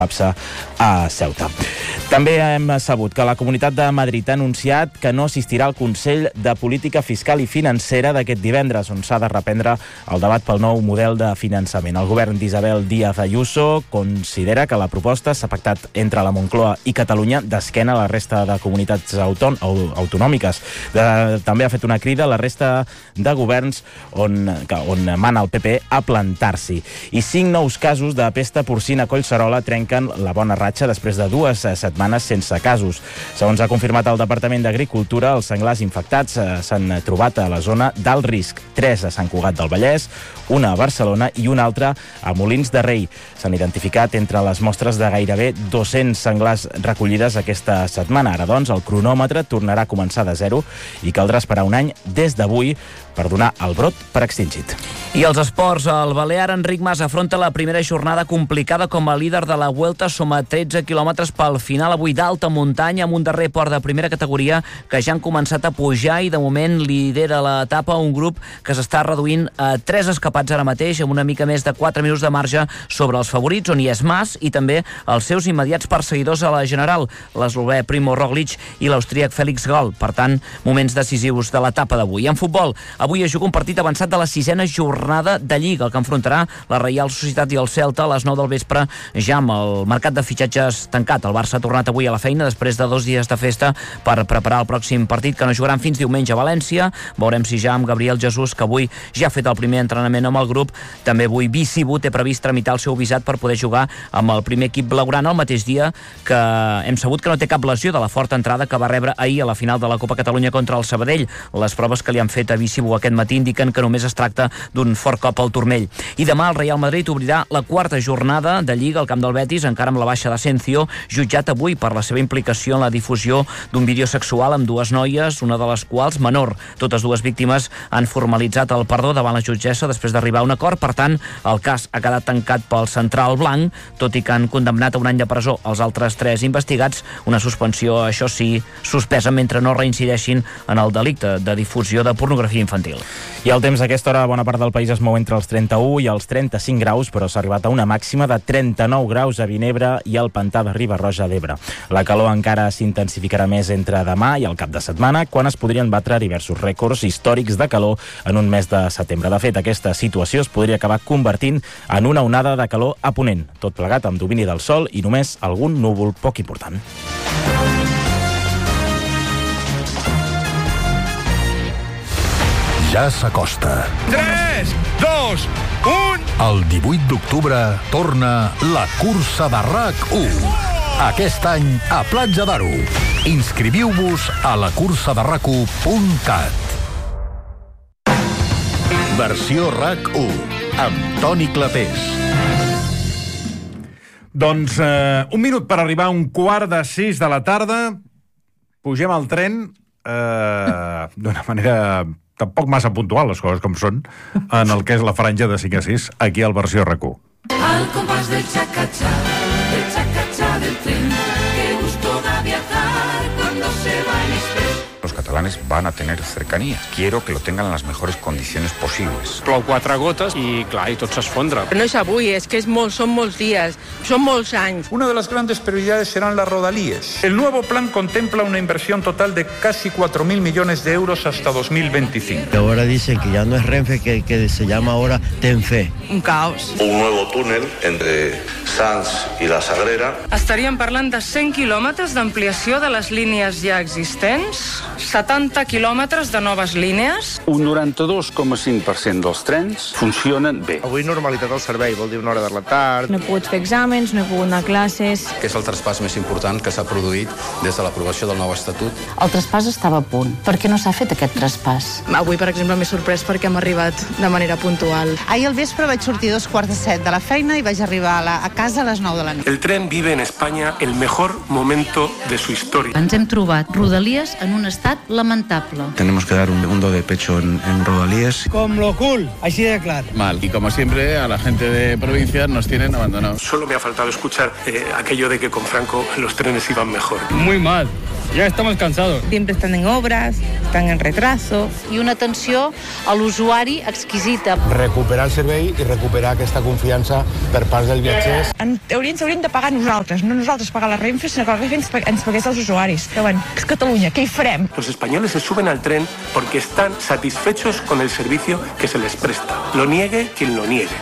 a Ceuta. També hem sabut que la Comunitat de Madrid ha anunciat que no assistirà al Consell de Política Fiscal i Financera d'aquest divendres, on s'ha de reprendre el debat pel nou model de finançament. El govern d'Isabel Díaz Ayuso considera que la proposta s'ha pactat entre la Moncloa i Catalunya d'esquena a la resta de comunitats autonòmiques. També ha fet una crida a la resta de governs on mana el PP a plantar-s'hi. I 5 nous casos de pesta porcina a Collserola trenquen la bona ratxa després de 2 setmanes sense casos. Segons ha confirmat el Departament d'Agricultura, els senglars infectats s'han trobat a la zona d'alt risc. 3 a Sant Cugat del Vallès, 1 a Barcelona i un altre a Molins de Rei. S'han identificat entre les mostres de gairebé 200 senglars recollides aquesta setmana. Ara, doncs, el cronòmetre tornarà a començar de zero i caldrà esperar un any des d'avui per donar el brot per extingit. I els esports, el balear Enric Mas afronta la primera jornada complicada com a líder de la Vuelta. Som a 13 quilòmetres pel final, avui d'alta muntanya, amb un darrer port de primera categoria que ja han començat a pujar i de moment lidera l'etapa un grup que s'està reduint a 3 escapats ara mateix, amb una mica més de 4 minuts de marge sobre els favorits, on hi és Mas i també els seus immediats perseguidors a la general, l'eslovè Primo Roglic i l'austríac Félix Gall. Per tant, moments decisius de l'etapa d'avui. En futbol, avui es juga un partit avançat de la 6a jornada de Lliga, el que enfrontarà la Reial Societat i el Celta a les 9 del vespre, ja amb el mercat de fitxatges tancat. El Barça ha tornat avui a la feina després de 2 dies de festa per preparar el pròxim partit, que no jugaran fins diumenge a València. Veurem si ja amb Gabriel Jesús, que avui ja ha fet el primer entrenament amb el grup. També avui Bicibu té previst tramitar el seu visat per poder jugar amb el primer equip blaugrana, el mateix dia que hem sabut que no té cap lesió de la forta entrada que va rebre ahir a la final de la Copa Catalunya contra el Sabadell. Les proves que li han fet a Bicibu aquest matí indiquen que només es tracta d'un fort cop al turmell. I demà el Real Madrid obrirà la 4a jornada de Lliga al camp del Betis, encara amb la baixa d'Asensio, jutjat avui per la seva implicació en la difusió d'un vídeo sexual amb 2 noies, una de les quals menor. Totes 2 víctimes han formalitzat el perdó davant la jutgessa després d'arribar a un acord. Per tant, el cas ha quedat tancat pel central blanc, tot i que han condemnat a un any de presó els altres 3 investigats, una suspensió, això sí, suspesa mentre no reincideixin en el delicte de difusió de pornografia infantil. I el temps a aquesta hora, bona part del país es mou entre els 31 i els 35 graus, però s'ha arribat a una màxima de 39 graus a Vinebre i al pantà de Riba-roja d'Ebre. La calor encara s'intensificarà més entre demà i el cap de setmana, quan es podrien batre diversos rècords històrics de calor en un mes de setembre. De fet, aquesta situació es podria acabar convertint en una onada de calor a ponent, tot plegat amb domini del sol i només algun núvol poc important. Ja s'acosta. 3, 2, 1... El 18 d'octubre torna la cursa de RAC1. Aquest any a Platja d'Aro. Inscriviu-vos a la cursaderrac1.cat. Versió RAC1 amb Toni Clapés. Doncs un minut per arribar a 5:45 de la tarda. Pugem al tren d'una manera tampoc massa puntual, les coses com són, en el que és la franja de 5 a 6, aquí al Versió RAC1. Al compás del cha-cha-cha del tren, qué gusto da viajar cuando se va en express. Los catalanes van a tener cercanía. Quiero que lo tengan en las mejores condiciones posibles. Plou 4 gotes i, clar, i tot s'esfondra. No és avui, és que són molts dies, són molts anys. Una de las grandes prioridades serán las rodalíes. El nuevo plan contempla una inversión total de casi 4.000 millones de euros hasta 2025. Ahora dicen que ya no es Renfe, que se llama ahora Tenfe. Un caos. Un nuevo túnel entre Sants i la Sagrera. Estaríem parlant de 100 quilòmetres d'ampliació de les línies ja existents, 70 quilòmetres de noves línies. Un 92,5% dels trens funcionen bé. Avui normalitat al servei, vol dir una hora de retard. No he pogut fer exàmens, no he pogut anar a classes. Que és el traspàs més important que s'ha produït des de l'aprovació del nou estatut. El traspàs estava a punt. Per què no s'ha fet aquest traspàs? Avui, per exemple, m'he sorprès perquè hem arribat de manera puntual. Ahir al vespre vaig sortir 6:45 de la feina i vaig arribar a casa a les 9 de la nit. El tren vive en España el mejor momento de su historia. Ens hem trobat Rodalies en un estat lamentable. Tenemos que dar un do de pecho en Rodalies. Como lo cool, así de claro. Mal. Y como siempre, a la gente de provincia nos tienen abandonados. Solo me ha faltado escuchar aquello de que con Franco los trenes iban mejor. Muy mal. Ya estamos cansados. Siempre están en obras, están en retraso. I una atenció a l'usuari exquisita. Recuperar el servei i recuperar aquesta confiança per part dels viatgers. En teoria ens haurien de pagar nosaltres, no nosaltres pagar la Renfe, sinó que la Renfe ens pagués als usuaris. Però bueno, és Catalunya, què hi farem? Los españoles se suben al tren porque están satisfechos con el servicio que se les presta. Lo niegue quien lo niegue.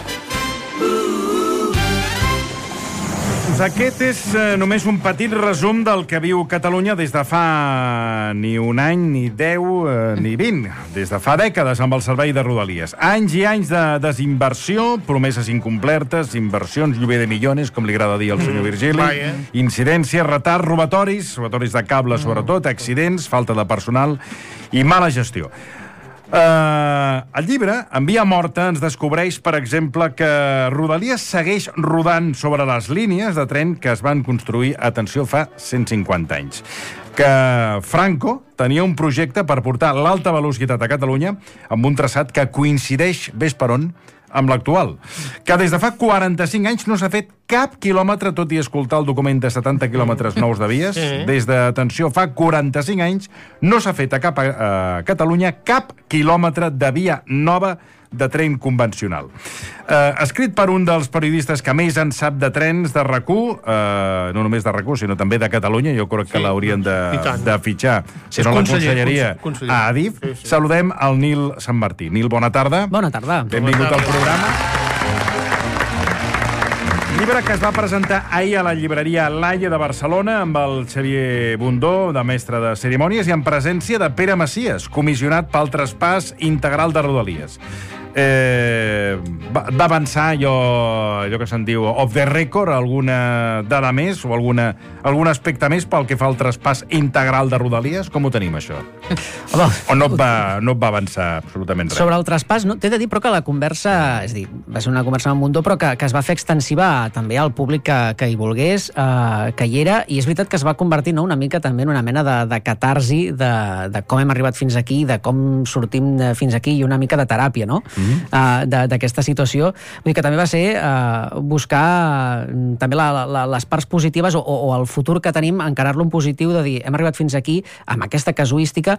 Aquest és només un petit resum del que viu Catalunya des de fa ni un any, ni 10, ni 20. Des de fa dècades amb el servei de Rodalies. Anys i anys de desinversió, promeses incomplertes, inversions, lloguer de millones, com li agrada dir al senyor Virgili, incidències, retards, robatoris de cable sobretot, accidents, falta de personal i mala gestió. El llibre, En via morta, ens descobreix, per exemple, que Rodalies segueix rodant sobre les línies de tren que es van construir, atenció, fa 150 anys. Que Franco tenia un projecte per portar l'alta velocitat a Catalunya amb un traçat que coincideix, ves per on, amb l'actual. Que des de fa 45 anys no s'ha fet cap quilòmetre, tot i escoltar el document de 70 quilòmetres nous de vies. Des de, atenció, fa 45 anys no s'ha fet a Catalunya cap quilòmetre de via nova de tren convencional. Escrit per un dels periodistes que més en sap de trens de RAC1, no només de RAC1, sinó també de Catalunya, jo crec que l'haurien de fitxar, si no la conselleria, a Adif. Saludem al Nil Sant Martí. Nil, bona tarda. Bona tarda. Benvingut al programa. Llibre que es va presentar ahir a la llibreria Laia de Barcelona amb el Xavier Bundó, de mestre de cerimònies, i en presència de Pere Macias, comissionat pel traspàs integral de Rodalies. Va avançar allò que se'n diu off the record, alguna dada més o algun aspecte més pel que fa al traspàs integral de Rodalies? Com ho tenim, això? O no et va avançar absolutament res? Sobre el traspàs, no, t'he de dir però que la conversa, és a dir, va ser una conversa amb Bundó, però que es va fer extensiva també al públic que hi volgués, que hi era, i és veritat que es va convertir una mica també en una mena de catarsi de com hem arribat fins aquí, de com sortim fins aquí, i una mica de teràpia, no? D'aquesta situació. Vull dir que també va ser buscar també les parts positives o el futur que tenim, encarar-lo en positiu, de dir, hem arribat fins aquí amb aquesta casuística,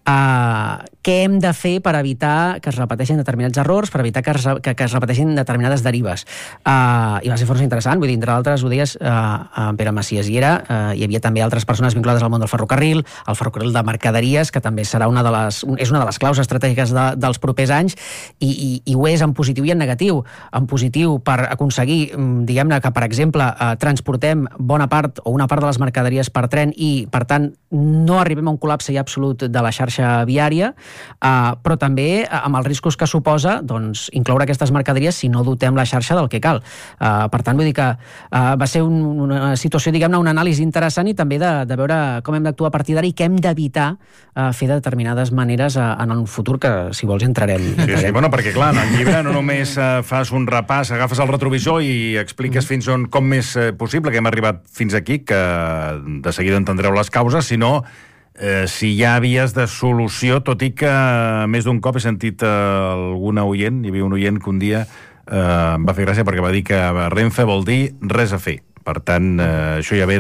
què hem de fer per evitar que es repeteixin determinats errors, per evitar que es repeteixin determinades derives. I va ser força interessant, vull dir, entre d'altres, ho deies, Pere Macias hi era, hi havia també altres persones vinculades al món del ferrocarril, el ferrocarril de mercaderies, que també serà una de les claus estratègiques dels propers anys, i ho és en positiu i en negatiu. En positiu per aconseguir, diguem-ne, que, per exemple, transportem bona part o una part de les mercaderies per tren i, per tant, no arribem a un col·lapse ja absolut de la xarxa viària, però també amb els riscos que suposa, doncs, incloure aquestes mercaderies si no dotem la xarxa del que cal. Per tant, vull dir que va ser una situació, diguem-ne, una anàlisi interessant, i també de veure com hem d'actuar a partir d'ara i què hem d'evitar fer de determinades maneres en un futur que, si vols, entrarem. Sí, bueno, perquè, clar, en el llibre no només fas un repàs, agafes el retrovisor i expliques fins on, com és possible que hem arribat fins aquí, que de seguida entendreu les causes, sinó si hi ha vies de solució, tot i que més d'un cop he sentit alguna oient, hi havia un oient que un dia em va fer gràcia perquè va dir que Renfe vol dir res a fer. Per tant, això ja ve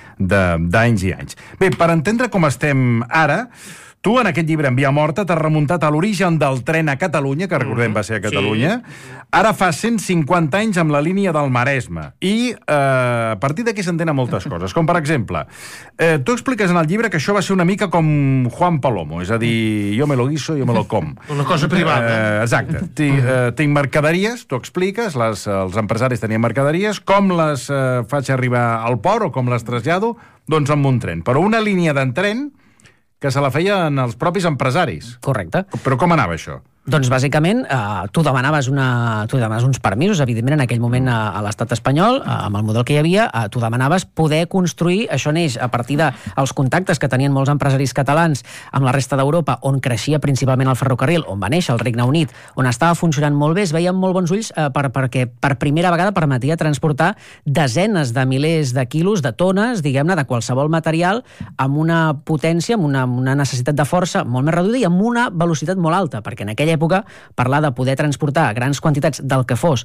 d'anys i anys. Bé, per entendre com estem ara, tu, en aquest llibre, En via morta, t'has remuntat a l'origen del tren a Catalunya, que recordem va ser a Catalunya. Ara fa 150 anys amb la línia del Maresme. I a partir d'aquí s'entenen moltes coses. Com, per exemple, tu expliques en el llibre que això va ser una mica com Juan Palomo, és a dir, jo me lo guiso, jo me lo com. Una cosa privada. Exacte. Tinc mercaderies, tu expliques, els empresaris tenien mercaderies, com les faig arribar al port o com les trasllado? Doncs amb un tren. Però una línia d'entren que se la feien els propis empresaris. Correcte. Però com anava això? Doncs, bàsicament, tu demanaves uns permisos, evidentment, en aquell moment a l'estat espanyol, amb el model que hi havia, tu demanaves poder construir, això neix a partir dels contactes que tenien molts empresaris catalans amb la resta d'Europa, on creixia principalment el ferrocarril, on va néixer el Regne Unit, on estava funcionant molt bé, es veien molt bons ulls perquè per primera vegada permetia transportar desenes de milers de quilos, de tones, diguem-ne, de qualsevol material, amb una potència, amb una necessitat de força molt més reduïda i amb una velocitat molt alta, perquè en aquella aquella època, parlar de poder transportar grans quantitats del que fos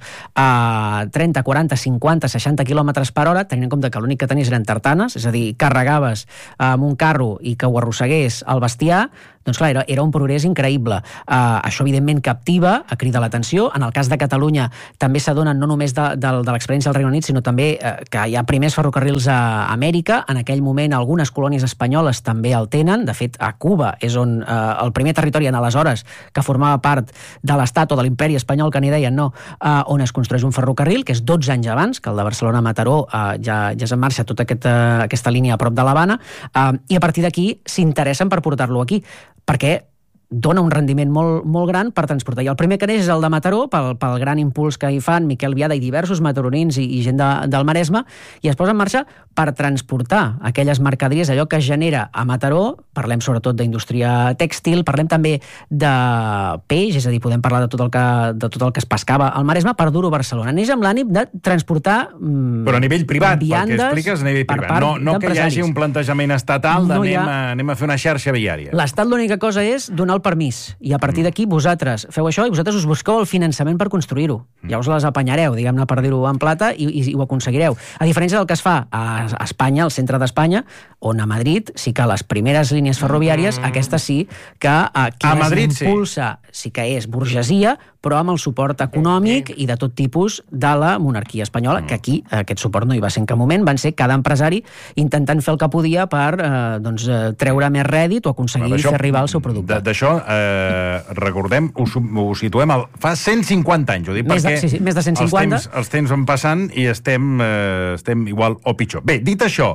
a 30, 40, 50, 60 km per hora, tenint en compte que l'únic que tenies eren tartanes, és a dir, carregaves amb un carro i que ho arrossegués al bestiar, doncs clar, era un progrés increïble. Això, evidentment, captiva, crida l'atenció. En el cas de Catalunya també s'adonen no només de l'experiència del Regne Unit, sinó també que hi ha primers ferrocarrils a Amèrica. En aquell moment, algunes colònies espanyoles també el tenen. De fet, a Cuba és on el primer territori en aleshores que formava part de l'Estat o de l'imperi espanyol, que n'hi deien, no, on es construeix un ferrocarril, que és 12 anys abans, que el de Barcelona a Mataró ja és en marxa tota aquesta línia a prop de l'Havana, i a partir d'aquí s'interessen per portar-lo aquí, perquè dona un rendiment molt gran per transportar. I el primer que neix és el de Mataró, pel gran impuls que hi fan Miquel Biada i diversos mataronins i gent del Maresme, i es posa en marxa per transportar aquelles mercaderies, allò que es genera a Mataró. Parlem sobretot d'indústria tèxtil, parlem també de peix, és a dir, podem parlar de tot el que es pescava al Maresme, per dur-ho a Barcelona. Neix amb l'ànim de transportar però a nivell privat, perquè expliques a nivell privat. No que hi hagi un plantejament estatal anem a fer una xarxa viària. L'Estat l'única cosa és donar el permís, i a partir d'aquí vosaltres feu això i vosaltres us busqueu el finançament per construir-ho. Ja us les apanyareu, diguem-ne, per dir-ho en plata, i ho aconseguireu. A diferència del que es fa a Espanya, al centre d'Espanya, on a Madrid sí que les primeres línies ferroviàries, aquestes sí que qui les impulsa sí que és burgesia, però amb el suport econòmic i de tot tipus de la monarquia espanyola, que aquí aquest suport no hi va ser en cap moment, van ser cada empresari intentant fer el que podia per treure més rèdit o aconseguir fer arribar el seu producte. D'això, recordem, ho situem fa 150 anys, ho dic perquè més de 150. Els temps van passant i estem igual o pitjor. Bé, dit això,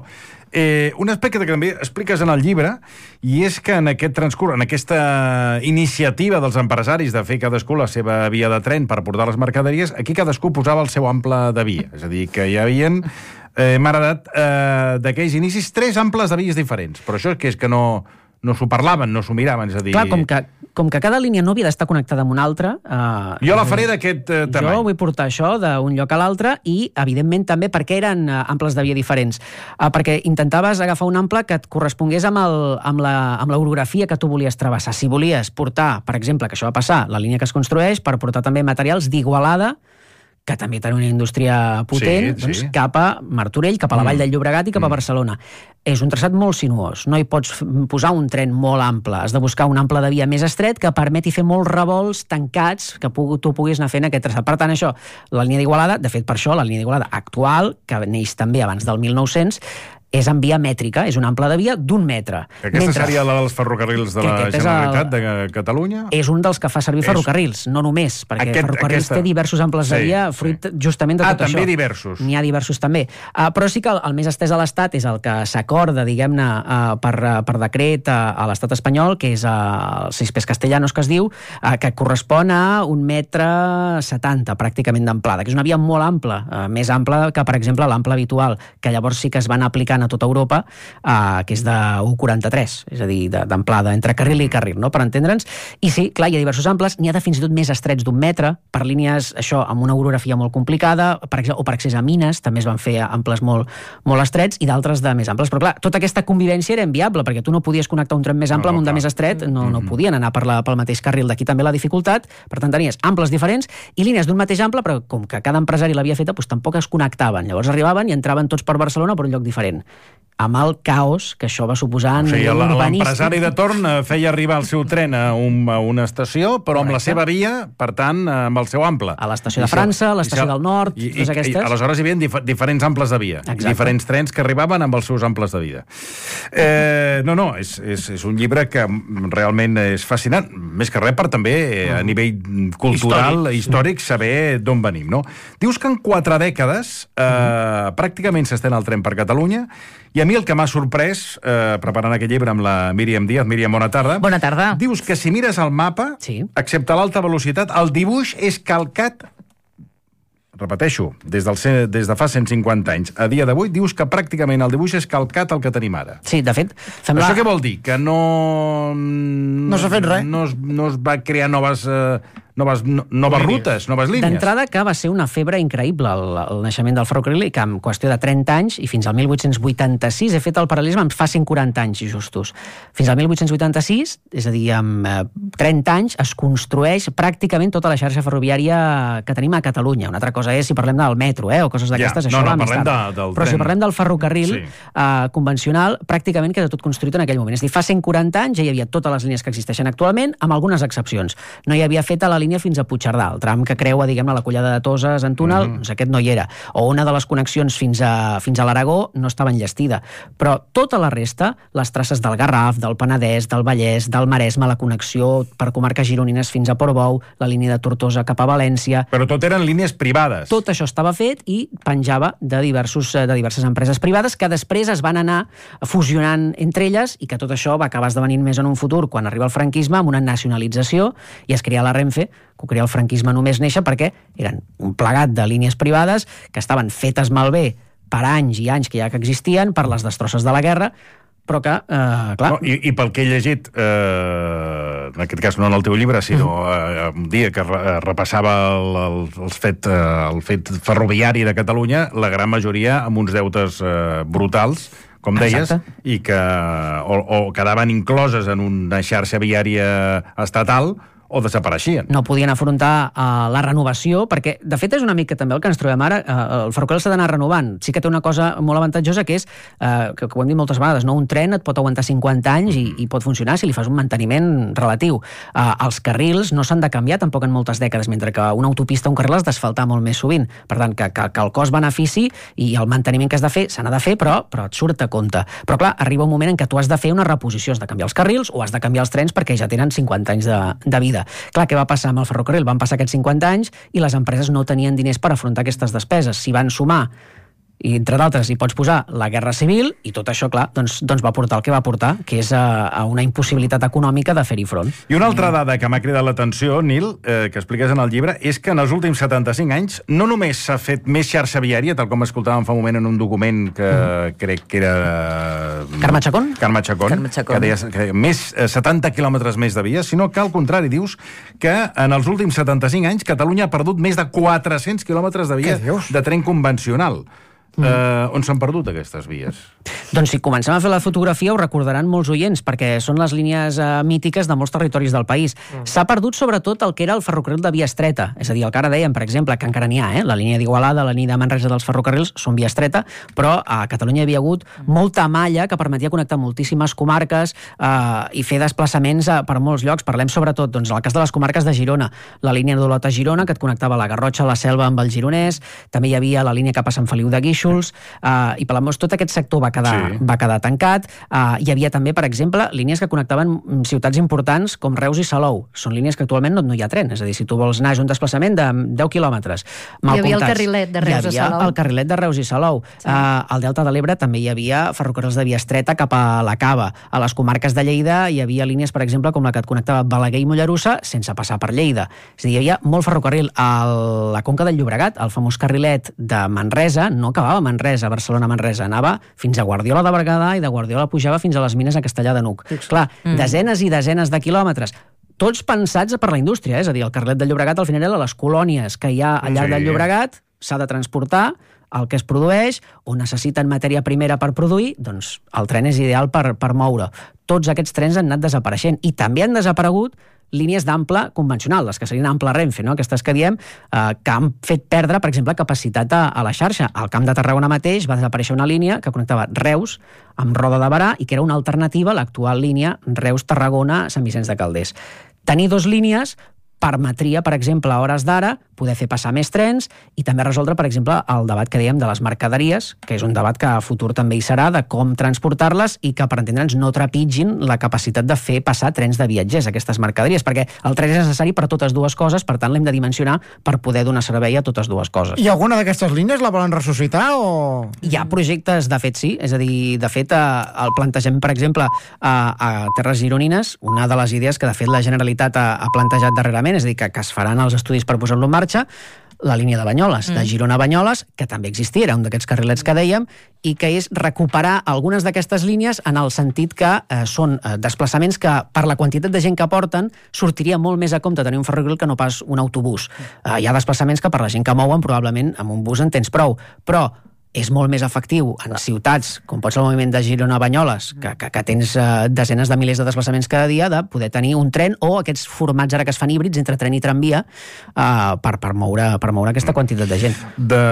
un aspecte que també expliques en el llibre, i és que en aquest transcurs, en aquesta iniciativa dels empresaris de fer cadascú la seva via de tren per portar les mercaderies, aquí cadascú posava el seu ample de via. És a dir, que hi havia, m'ha agradat, d'aquells inicis 3 amples de vies diferents. Però això és que no s'ho parlaven, no s'ho miraven, és a dir... Clar, com que cada línia no havia d'estar connectada amb una altra... Jo la faré d'aquest tamany. Jo vull portar això d'un lloc a l'altre i, evidentment, també perquè eren amples de via diferents. Perquè intentaves agafar un ample que et correspongués amb l'orografia que tu volies travessar. Si volies portar, per exemple, que això va passar, la línia que es construeix, per portar també materials d'Igualada, que també té una indústria potent, cap a Martorell, cap a la Vall del Llobregat i cap a Barcelona. És un traçat molt sinuós. No hi pots posar un tren molt ample. Has de buscar un ample de via més estret que permeti fer molts revolts tancats que tu puguis anar fent aquest traçat. Per tant, això, la línia d'Igualada, de fet, per això, la línia d'Igualada actual, que neix també abans del 1900, és en via mètrica, és un ample de via d'1 metre. Aquesta seria la dels ferrocarrils de la Generalitat de Catalunya? És un dels que fa servir ferrocarrils, no només, perquè ferrocarrils té diversos amples de via, fruit justament de tot això. També diversos. N'hi ha diversos també. Però sí que el més estès a l'Estat és el que s'acorda, diguem-ne, per decret a l'Estat espanyol, que és el Céspes Castellanos, que es diu, que correspon a 1,70 m, pràcticament d'amplada, que és una via molt ampla, més ampla que, per exemple, l'ample habitual, que llavors sí que es van aplicar a tota Europa, que és de 1,43, és a dir, d'amplada, entre carril i carril, no?, per entendre'ns. I sí, clar, hi ha diversos amples, n'hi ha de fins i tot més estrets d'1 metre, per línies, això, amb una orografia molt complicada, o per accés a mines, també es van fer amples molt estrets, i d'altres de més amples. Però clar, tota aquesta convivència era inviable, perquè tu no podies connectar un tren més ample amb un de més estret, no podien anar pel mateix carril. D'aquí també la dificultat. Per tant, tenies amples diferents i línies d'un mateix ample, però com que cada empresari l'havia feta, doncs tampoc es connectaven. Llavors arribaven i entraven tots per Barcelona per un lloc diferent, amb el caos que això va suposar en urbanístic. L'empresari de torn feia arribar el seu tren a una estació, però amb la seva via, per tant, amb el seu ample. A l'estació de França, a l'estació del Nord, totes aquestes. I aleshores hi havia diferents amples de via, diferents trens que arribaven amb els seus amples de via. És un llibre que realment és fascinant, més que res per també, a nivell cultural, històric, saber d'on venim, no? Dius que en 4 dècades pràcticament s'estén el tren per Catalunya, i a mi el que m'ha sorprès, preparant aquest llibre amb la Míriam Díaz, Míriam, bona tarda. Bona tarda. Dius que si mires el mapa, excepte l'alta velocitat, el dibuix és calcat, repeteixo, des de fa 150 anys. A dia d'avui dius que pràcticament el dibuix és calcat el que tenim ara. Sí, de fet, sembla... Això què vol dir? Que no s'ha fet res? No es va crear noves noves rutes, noves línies. D'entrada que va ser una febre increïble el naixement del ferrocarril i que en qüestió de 30 anys i fins al 1886, he fet el paral·lelisme, em fa 140 anys justos. Fins al 1886, és a dir, amb 30 anys, es construeix pràcticament tota la xarxa ferroviària que tenim a Catalunya. Una altra cosa és si parlem del metro, o coses d'aquestes, això va més tard. Però si parlem del ferrocarril convencional, pràcticament queda tot construït en aquell moment. És a dir, fa 140 anys ja hi havia totes les línies que existeixen actualment, amb algunes excepcions. No hi havia feta la línia fins a Puigcerdà, el tram que creua, diguem-ne, la Collada de Toses en túnel, doncs aquest no hi era. O una de les connexions fins a l'Aragó no estava enllestida. Però tota la resta, les traces del Garraf, del Penedès, del Vallès, del Maresme, la connexió per comarques gironines fins a Portbou, la línia de Tortosa cap a València... Però tot eren línies privades. Tot això estava fet i penjava de diverses empreses privades que després es van anar fusionant entre elles i que tot això va acabar esdevenint més en un futur, quan arriba el franquisme, amb una nacionalització i es crea la Renfe, que ho crea el franquisme només néixer perquè eren un plegat de línies privades que estaven fetes malbé per anys i anys que ja que existien, per les destrosses de la guerra, però que, clar... No, I pel que he llegit, en aquest cas no en el teu llibre, sinó un dia que repassava el fet ferroviari de Catalunya, la gran majoria amb uns deutes brutals, com deies, i que o quedaven incloses en una xarxa viària estatal o desapareixien. No podien afrontar la renovació, perquè, de fet, és una mica també el que ens trobem ara. El ferrocarril s'ha d'anar renovant. Sí que té una cosa molt avantatjosa, que és, que ho hem dit moltes vegades, no? Un tren et pot aguantar 50 anys i pot funcionar si li fas un manteniment relatiu. Els carrils no s'han de canviar tampoc en moltes dècades, mentre que una autopista, un carril has d'asfaltar molt més sovint. Per tant, que el cost-benefici i el manteniment que has de fer, se n'ha de fer, però et surt a compte. Però, clar, arriba un moment en què tu has de fer una reposició, has de canviar els carrils o has de canviar els trens perquè ja tenen 50 anys de vida. Clar, què va passar amb el ferrocarril? Van passar aquests 50 anys i les empreses no tenien diners per afrontar aquestes despeses. S'hi van sumar, i entre d'altres hi pots posar la Guerra Civil, i tot això, clar, doncs va portar el que va portar, que és a una impossibilitat econòmica de fer-hi front. I una altra dada que m'ha cridat l'atenció, Nil, que expliques en el llibre, és que en els últims 75 anys no només s'ha fet més xarxa viària, tal com escoltàvem fa un moment en un document que crec que era... Carme Chacón, que deia que més 70 quilòmetres més de vies, sinó que al contrari dius que en els últims 75 anys Catalunya ha perdut més de 400 quilòmetres de vies de tren convencional. On s'han perdut aquestes vies? Doncs si comencem a fer la fotografia ho recordaran molts oients, perquè són les línies mítiques de molts territoris del país. S'ha perdut sobretot el que era el ferrocarril de via estreta, és a dir, el que ara dèiem, per exemple, que encara n'hi ha, la línia d'Igualada, la línia de Manresa dels ferrocarrils són via estreta, però a Catalunya hi havia hagut molta malla que permetia connectar moltíssimes comarques i fer desplaçaments per molts llocs. Parlem sobretot, doncs, en el cas de les comarques de Girona, la línia d'Olot a Girona, que et connectava la Garrotxa, la Selva amb el Gironès, també hi havia la línia cap a Sant Feliu de Guíxols, i Palamós, tot aquest sector va quedar tancat. Hi havia també, per exemple, línies que connectaven ciutats importants com Reus i Salou. Són línies que actualment no hi ha tren, és a dir, si tu vols anar a un desplaçament de 10 quilòmetres mal comptats. Hi havia el carrilet de Reus a Salou. Hi havia el carrilet de Reus i Salou. Al Delta de l'Ebre també hi havia ferrocarrils de via estreta cap a la Cava. A les comarques de Lleida hi havia línies, per exemple, com la que et connectava Balaguer i Mollerussa sense passar per Lleida. És a dir, hi havia molt ferrocarril. A la Conca del Llobregat, el famós carrilet de Manresa, no acabava a Manresa, a Barcelona-Manresa, anava fins a Guardiola de Berguedà i de Guardiola pujava fins a les mines a Castellar de Nuc. Clar, desenes i desenes de quilòmetres, tots pensats per la indústria, és a dir, el carrilet del Llobregat al final era les colònies que hi ha al llarg del Llobregat, s'ha de transportar el que es produeix, o necessiten matèria primera per produir, doncs el tren és ideal per moure. Tots aquests trens han anat desapareixent i també han desaparegut línies d'ample convencional, les que serien ample Renfe, no? Aquestes que diem, que han fet perdre, per exemple, capacitat a la xarxa. Al Camp de Tarragona mateix va desaparèixer una línia que connectava Reus amb Roda de Berà i que era una alternativa a l'actual línia Reus-Tarragona-Sant Vicenç de Calders. Tenir dues línies permetria, per exemple, a hores d'ara, poder fer passar més trens i també resoldre, per exemple, el debat que dèiem de les mercaderies, que és un debat que a futur també hi serà, de com transportar-les i que, per entendre'ns, no trepitgin la capacitat de fer passar trens de viatgers, aquestes mercaderies, perquè el tren és necessari per totes dues coses, per tant l'hem de dimensionar per poder donar servei a totes dues coses. I alguna d'aquestes línies la volen ressuscitar o...? Hi ha projectes, de fet, sí. És a dir, de fet, el plantegem, per exemple, a Terres Gironines, una de les idees que, de fet, la Generalitat ha plantejat darrerament pròximament, és a dir, que es faran els estudis per posar-lo en marxa, la línia de Banyoles, de Girona a Banyoles, que també existia, era un d'aquests carrilets que dèiem, i que és recuperar algunes d'aquestes línies en el sentit que són desplaçaments que, per la quantitat de gent que porten, sortiria molt més a compte tenir un ferrocarril que no pas un autobús. Hi ha desplaçaments que per la gent que mouen, probablement amb un bus en tens prou, però és molt més efectiu en ciutats, com pot ser el moviment de Girona a Banyoles, que tens desenes de milers de desplaçaments cada dia, de poder tenir un tren o aquests formats ara que es fan híbrids entre tren i tramvia per moure aquesta quantitat de gent.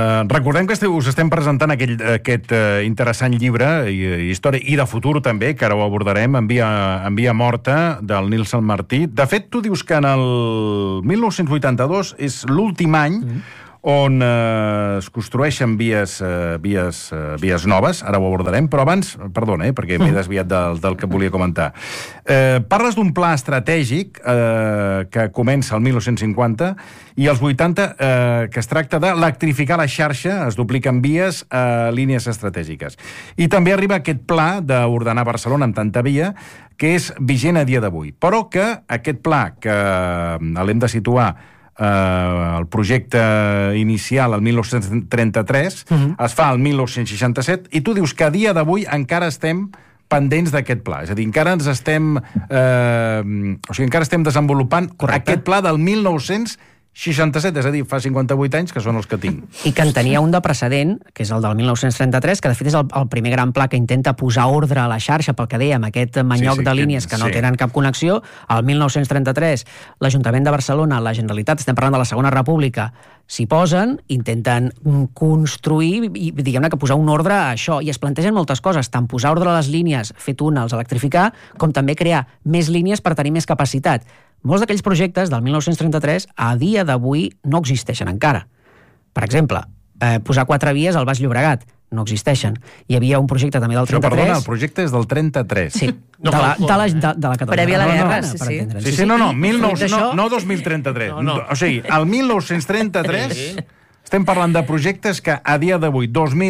I que en tenia un de precedent, que és el del 1933, que de fet és el primer gran pla que intenta posar ordre a la xarxa, pel que dèiem, aquest manyoc de línies que no tenen cap connexió. El 1933, l'Ajuntament de Barcelona, la Generalitat, estem parlant de la Segona República, s'hi posen, intenten construir i, diguem-ne, que posar un ordre a això, i es plantegen moltes coses, tant posar ordre a les línies, fer túnels, electrificar, com també crear més línies per tenir més capacitat. Molts d'aquells projectes del 1933 a dia d'avui no existeixen encara. Per exemple, posar 4 vies al Baix Llobregat, no existeixen. Hi havia un projecte també del 33... Però, perdona, el projecte és del 33. Sí, de la Catalunya. Prèvia a la guerra, sí. No 2033. O sigui, el 1933 estem parlant de projectes que a dia d'avui,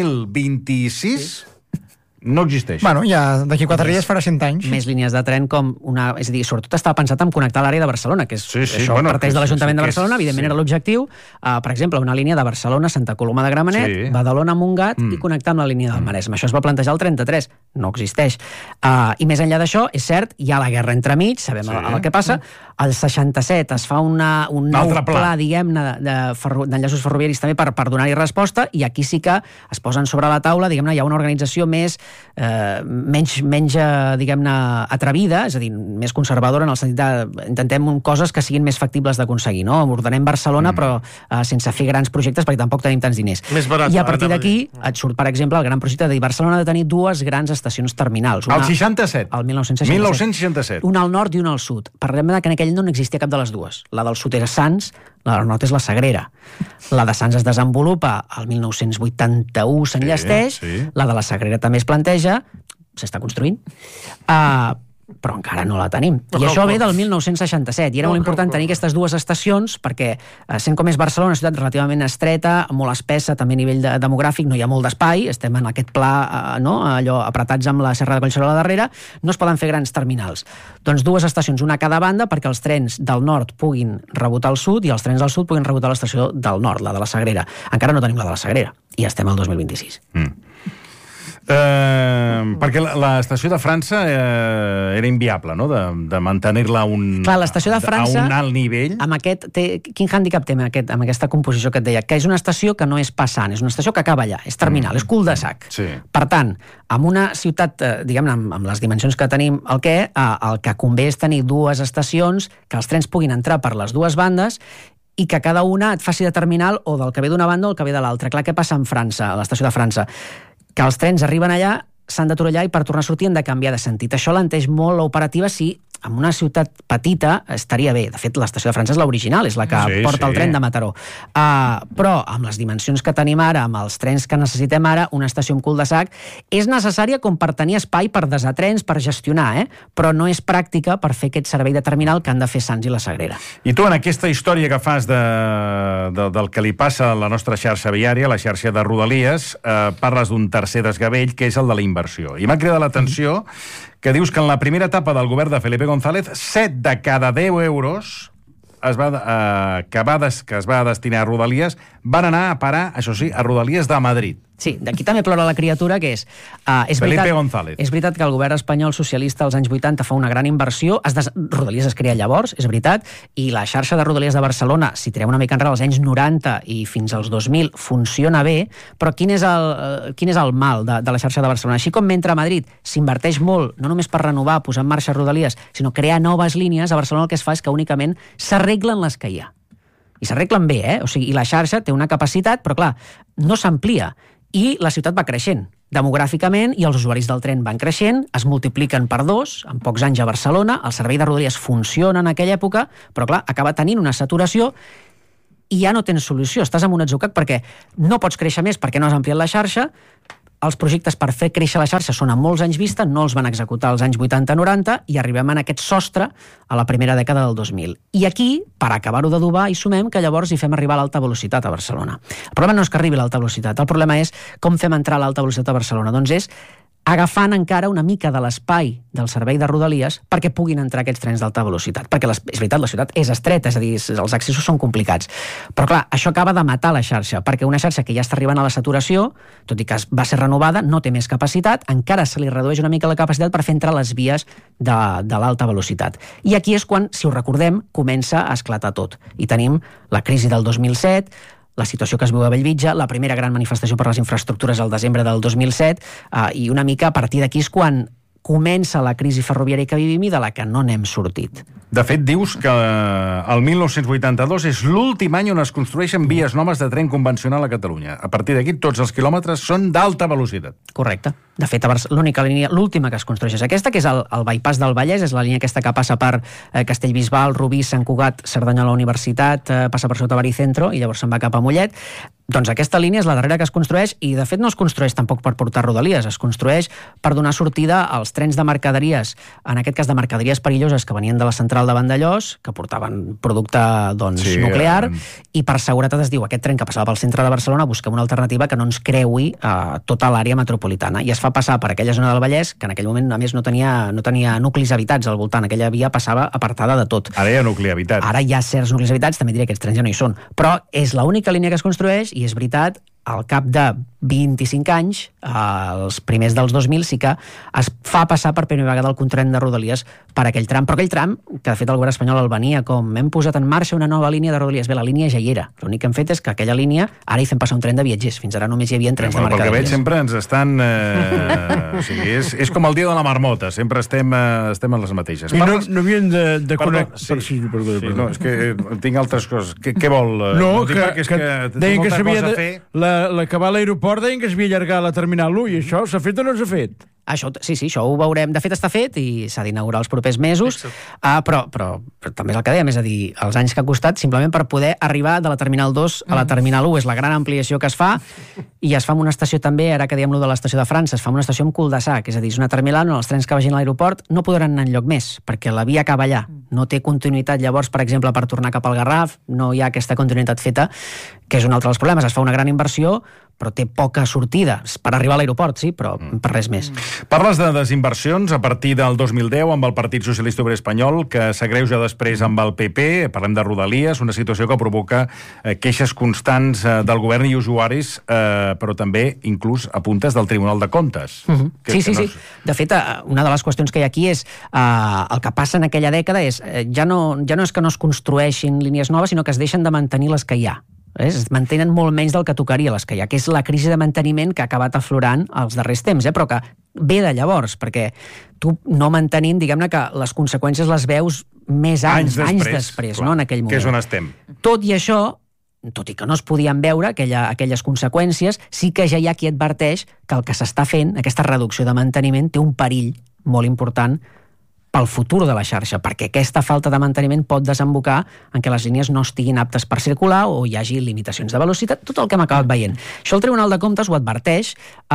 2026... no existeix. Bueno, ja d'aquí 4 dies farà 100 anys. Més línies de tren com una... És a dir, sobretot estava pensat en connectar l'àrea de Barcelona, que és això parteix de l'Ajuntament de Barcelona, evidentment era l'objectiu. Per exemple, una línia de Barcelona, Santa Coloma de Gramenet, Badalona, Montgat i connectar amb la línia del Maresme. Això es va plantejar el 33, no existeix. I més enllà d'això, és cert, hi ha la guerra entremig, sabem el que passa. Al 67 es fa un nou pla, diguem-ne, d'enllaços ferroviaris també per donar-hi resposta, i aquí sí que es posen sobre la taula, diguem-ne, hi ha una organització menys diguem-ne, atrevida, és a dir, més conservadora en el sentit de intentem coses que siguin més factibles d'aconseguir, no? Ordenem Barcelona, però sense fer grans projectes, perquè tampoc tenim tants diners. I a partir d'aquí et surt, per exemple, el gran projecte de dir Barcelona ha de tenir 2 grans estacions terminals. El 67? El 1967. Una al nord i una al sud. Parlem que en aquell no n'existia cap de les dues. La del sud era Sants, la del nord és la Sagrera. La de Sants es desenvolupa al 1981, s'enllesteix, la de la Sagrera també es planteja, s'està construint, però encara no la tenim. I això ve del 1967, i era molt important tenir aquestes 2 estacions, perquè sent com és Barcelona, una ciutat relativament estreta, molt espessa, també a nivell demogràfic, no hi ha molt d'espai, estem en aquest pla, allò apretats amb la Serra de Collserola darrere, no es poden fer grans terminals. Doncs 2 estacions, una a cada banda, perquè els trens del nord puguin rebotar al sud i els trens del sud puguin rebotar a l'estació del nord, la de la Sagrera. Encara no tenim la de la Sagrera, i estem al 2026. Perquè l'estació de França era inviable, no?, de mantenir-la a un alt nivell. Quin hàndicap té amb aquesta composició que et deia? Que és una estació que no és passant, és una estació que acaba allà, és terminal, és cul de sac. Per tant, en una ciutat, diguem-ne, amb les dimensions que tenim, el que convé és tenir 2 estacions, que els trens puguin entrar per les 2 bandes i que cada una et faci de terminal o del que ve d'una banda o el que ve de l'altra. Clar, què passa en França, a l'estació de França? Que els trens arriben allà, s'han d'aturar allà i per tornar a sortir han de canviar de sentit. Això l'enteix molt l'operativa si en una ciutat petita estaria bé. De fet, l'estació de França és l'original, és la que porta el tren de Mataró. Però amb les dimensions que tenim ara, amb els trens que necessitem ara, una estació amb cul de sac és necessària com per tenir espai per desar trens, per gestionar, però no és pràctica per fer aquest servei de terminal que han de fer Sants i la Sagrera. I tu, en aquesta història que fas del que li passa a la nostra xarxa viària, la xarxa de Rodalies, parles d'un tercer desgavell, que és el de la inversió. I m'ha cridat l'atenció que dius que en la primera etapa del govern de Felipe González, 7 de cada 10 euros que es va destinar a Rodalies van anar a parar, això sí, a Rodalies de Madrid. Sí, d'aquí també plora la criatura, que és Felipe González. És veritat que el govern espanyol socialista als anys 80 fa una gran inversió, Rodalies es crea llavors, és veritat, i la xarxa de Rodalies de Barcelona, si tirem una mica enrere als anys 90 i fins als 2000, funciona bé, però quin és el mal de la xarxa de Barcelona? Així com mentre a Madrid s'inverteix molt, no només per renovar, posar en marxa Rodalies, sinó crear noves línies, a Barcelona el que es fa és que únicament s'arreglen les que hi ha. I s'arreglen bé, O sigui, i la xarxa té una capacitat, però clar, no s'amplia. I la ciutat va creixent demogràficament i els usuaris del tren van creixent, es multipliquen per 2 en pocs anys a Barcelona, el servei de Rodalies funciona en aquella època, però clar, acaba tenint una saturació i ja no tens solució, estàs en un atzucac perquè no pots créixer més perquè no has ampliat la xarxa, els projectes per fer créixer la xarxa són a molts anys vista, no els van executar als anys 80-90 i arribem en aquest sostre a la primera dècada del 2000. I aquí, per acabar-ho d'adobar, hi sumem que llavors hi fem arribar l'alta velocitat a Barcelona. El problema no és que arribi l'alta velocitat, el problema és com fem entrar l'alta velocitat a Barcelona. Doncs és agafant encara una mica de l'espai del servei de Rodalies perquè puguin entrar aquests trens d'alta velocitat. Perquè és veritat, la ciutat és estreta, és a dir, els accessos són complicats. Però clar, això acaba de matar la xarxa, perquè una xarxa que ja està arribant a la saturació, tot i que va ser renovada, no té més capacitat, encara se li redueix una mica la capacitat per fer entrar les vies de l'alta velocitat. I aquí és quan, si ho recordem, comença a esclatar tot. I tenim la crisi del 2007, la situació que es viu a Bellvitge, la primera gran manifestació per les infraestructures al desembre del 2007, i una mica a partir d'aquí és quan comença la crisi ferroviària que vivim i de la que no n'hem sortit. De fet, dius que el 1982 és l'últim any on es construeixen vies noves de tren convencional a Catalunya. A partir d'aquí, tots els quilòmetres són d'alta velocitat. Correcte. De fet, l'única línia, l'última que es construeix és aquesta, que és el bypass del Vallès, és la línia aquesta que passa per Castellbisbal, Rubí, Sant Cugat, Cerdanyola Universitat, passa per sota Baricentro i llavors se'n va cap a Mollet. Doncs aquesta línia és la darrera que es construeix i, de fet, no es construeix tampoc per portar Rodalies, es construeix per donar sortida als trens de mercaderies, en aquest cas de mercaderies perilloses que venien de la central de Vandellós, que portaven producte nuclear, i per seguretat es diu, aquest tren que passava pel centre de Barcelona, busquem una alternativa que no ens creui tota l'àrea metropolitana. I es fa passar per aquella zona del Vallès, que en aquell moment, a més, no tenia nuclis habitats al voltant, aquella via passava apartada de tot. Ara hi ha nucli habitat. Ara hi ha certs nuclis habitats, també diré que aquests trens ja no hi són, però és l'única línia que es construeix i és veritat, al cap de 25 anys, els primers dels 2000, sí que es fa passar per primera vegada el contracte de Rodalies per aquell tram. Però aquell tram, que de fet el govern espanyol el venia com hem posat en marxa una nova línia de Rodalies. Bé, la línia ja hi era. L'únic que hem fet és que aquella línia, ara hi fem passar un tren de viatgers. Fins ara només hi havia trens de mercaderies. Pel que veig sempre ens estan... o sigui, és com el dia de la marmota. Sempre estem a les mateixes. I no havien de connectar... Perdó. No, és que tinc altres coses. Què vol? No, que deien que s'havia de... L'acabar a l'aeroport deien que es havia allargar la Terminal 1 i això s'ha fet o no s'ha fet? Això, sí, això ho veurem. De fet, està fet i s'ha d'inaugurar els propers mesos, però també és el que dèiem, és a dir, els anys que ha costat simplement per poder arribar de la Terminal 2 a la Terminal 1. És la gran ampliació que es fa i es fa en una estació també, ara que dèiem-lo de l'estació de França, es fa en una estació amb cul-de-sac, és a dir, és una terminal on els trens que vagin a l'aeroport no podran anar enlloc més, perquè la via acaba allà. No té continuïtat llavors, per exemple, per tornar cap al Garraf, no hi ha aquesta continuïtat feta, que és un altre dels problemes. Es fa una gran inversió, però té poca sortida per arribar a l'aeroport, sí, però per res més. Parles de desinversions a partir del 2010 amb el Partit Socialista Obrer Espanyol, que s'agreuja després amb el PP, parlem de Rodalies, una situació que provoca queixes constants del govern i usuaris, però també inclús a puntes del Tribunal de Comptes. Sí. De fet, una de les qüestions que hi ha aquí és el que passa en aquella dècada és ja no és que no es construeixin línies noves, sinó que es deixen de mantenir les que hi ha. Es mantenen molt menys del que tocaria les que hi ha, que és la crisi de manteniment que ha acabat aflorant els darrers temps, però que ve de llavors, perquè tu no mantenint, diguem-ne que les conseqüències les veus més anys després, clar, no, en aquell moment. Que és on estem. Tot i això, tot i que no es podien veure aquelles conseqüències, sí que ja hi ha qui adverteix que el que s'està fent, aquesta reducció de manteniment, té un perill molt important pel futur de la xarxa, perquè aquesta falta de manteniment pot desembocar en què les línies no estiguin aptes per circular o hi hagi limitacions de velocitat, tot el que hem acabat veient. Això el Tribunal de Comptes ho adverteix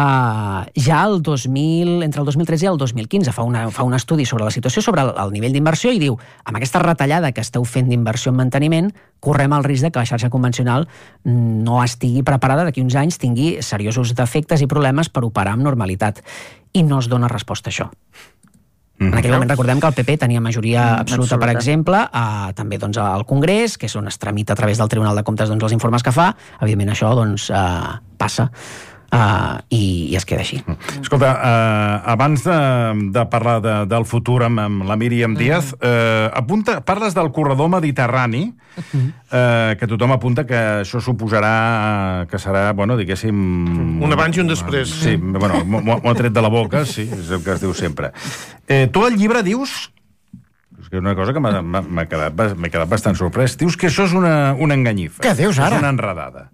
ja entre el 2013 i el 2015. Fa un estudi sobre la situació, sobre el nivell d'inversió i diu, amb aquesta retallada que esteu fent d'inversió en manteniment, correm el risc de que la xarxa convencional no estigui preparada, d'aquí uns anys tingui seriosos defectes i problemes per operar amb normalitat. I no es dona resposta a això. En aquell moment recordem que el PP tenia majoria absoluta, per exemple, també doncs, al Congrés, que és on es tramita a través del Tribunal de Comptes doncs, els informes que fa. Evidentment això doncs, passa i es queda així. Escolta, abans de parlar del futur amb la Míriam Díaz, parles del corredor mediterrani, que tothom apunta que això suposarà que serà, bueno, diguéssim... Un abans i un després. Sí, bueno, m'ho ha tret de la boca, sí, és el que es diu sempre. Tu al llibre dius... És que una cosa que m'he quedat bastant sorprès. Dius que això és una enganyifa. Què dius ara? És una enredada.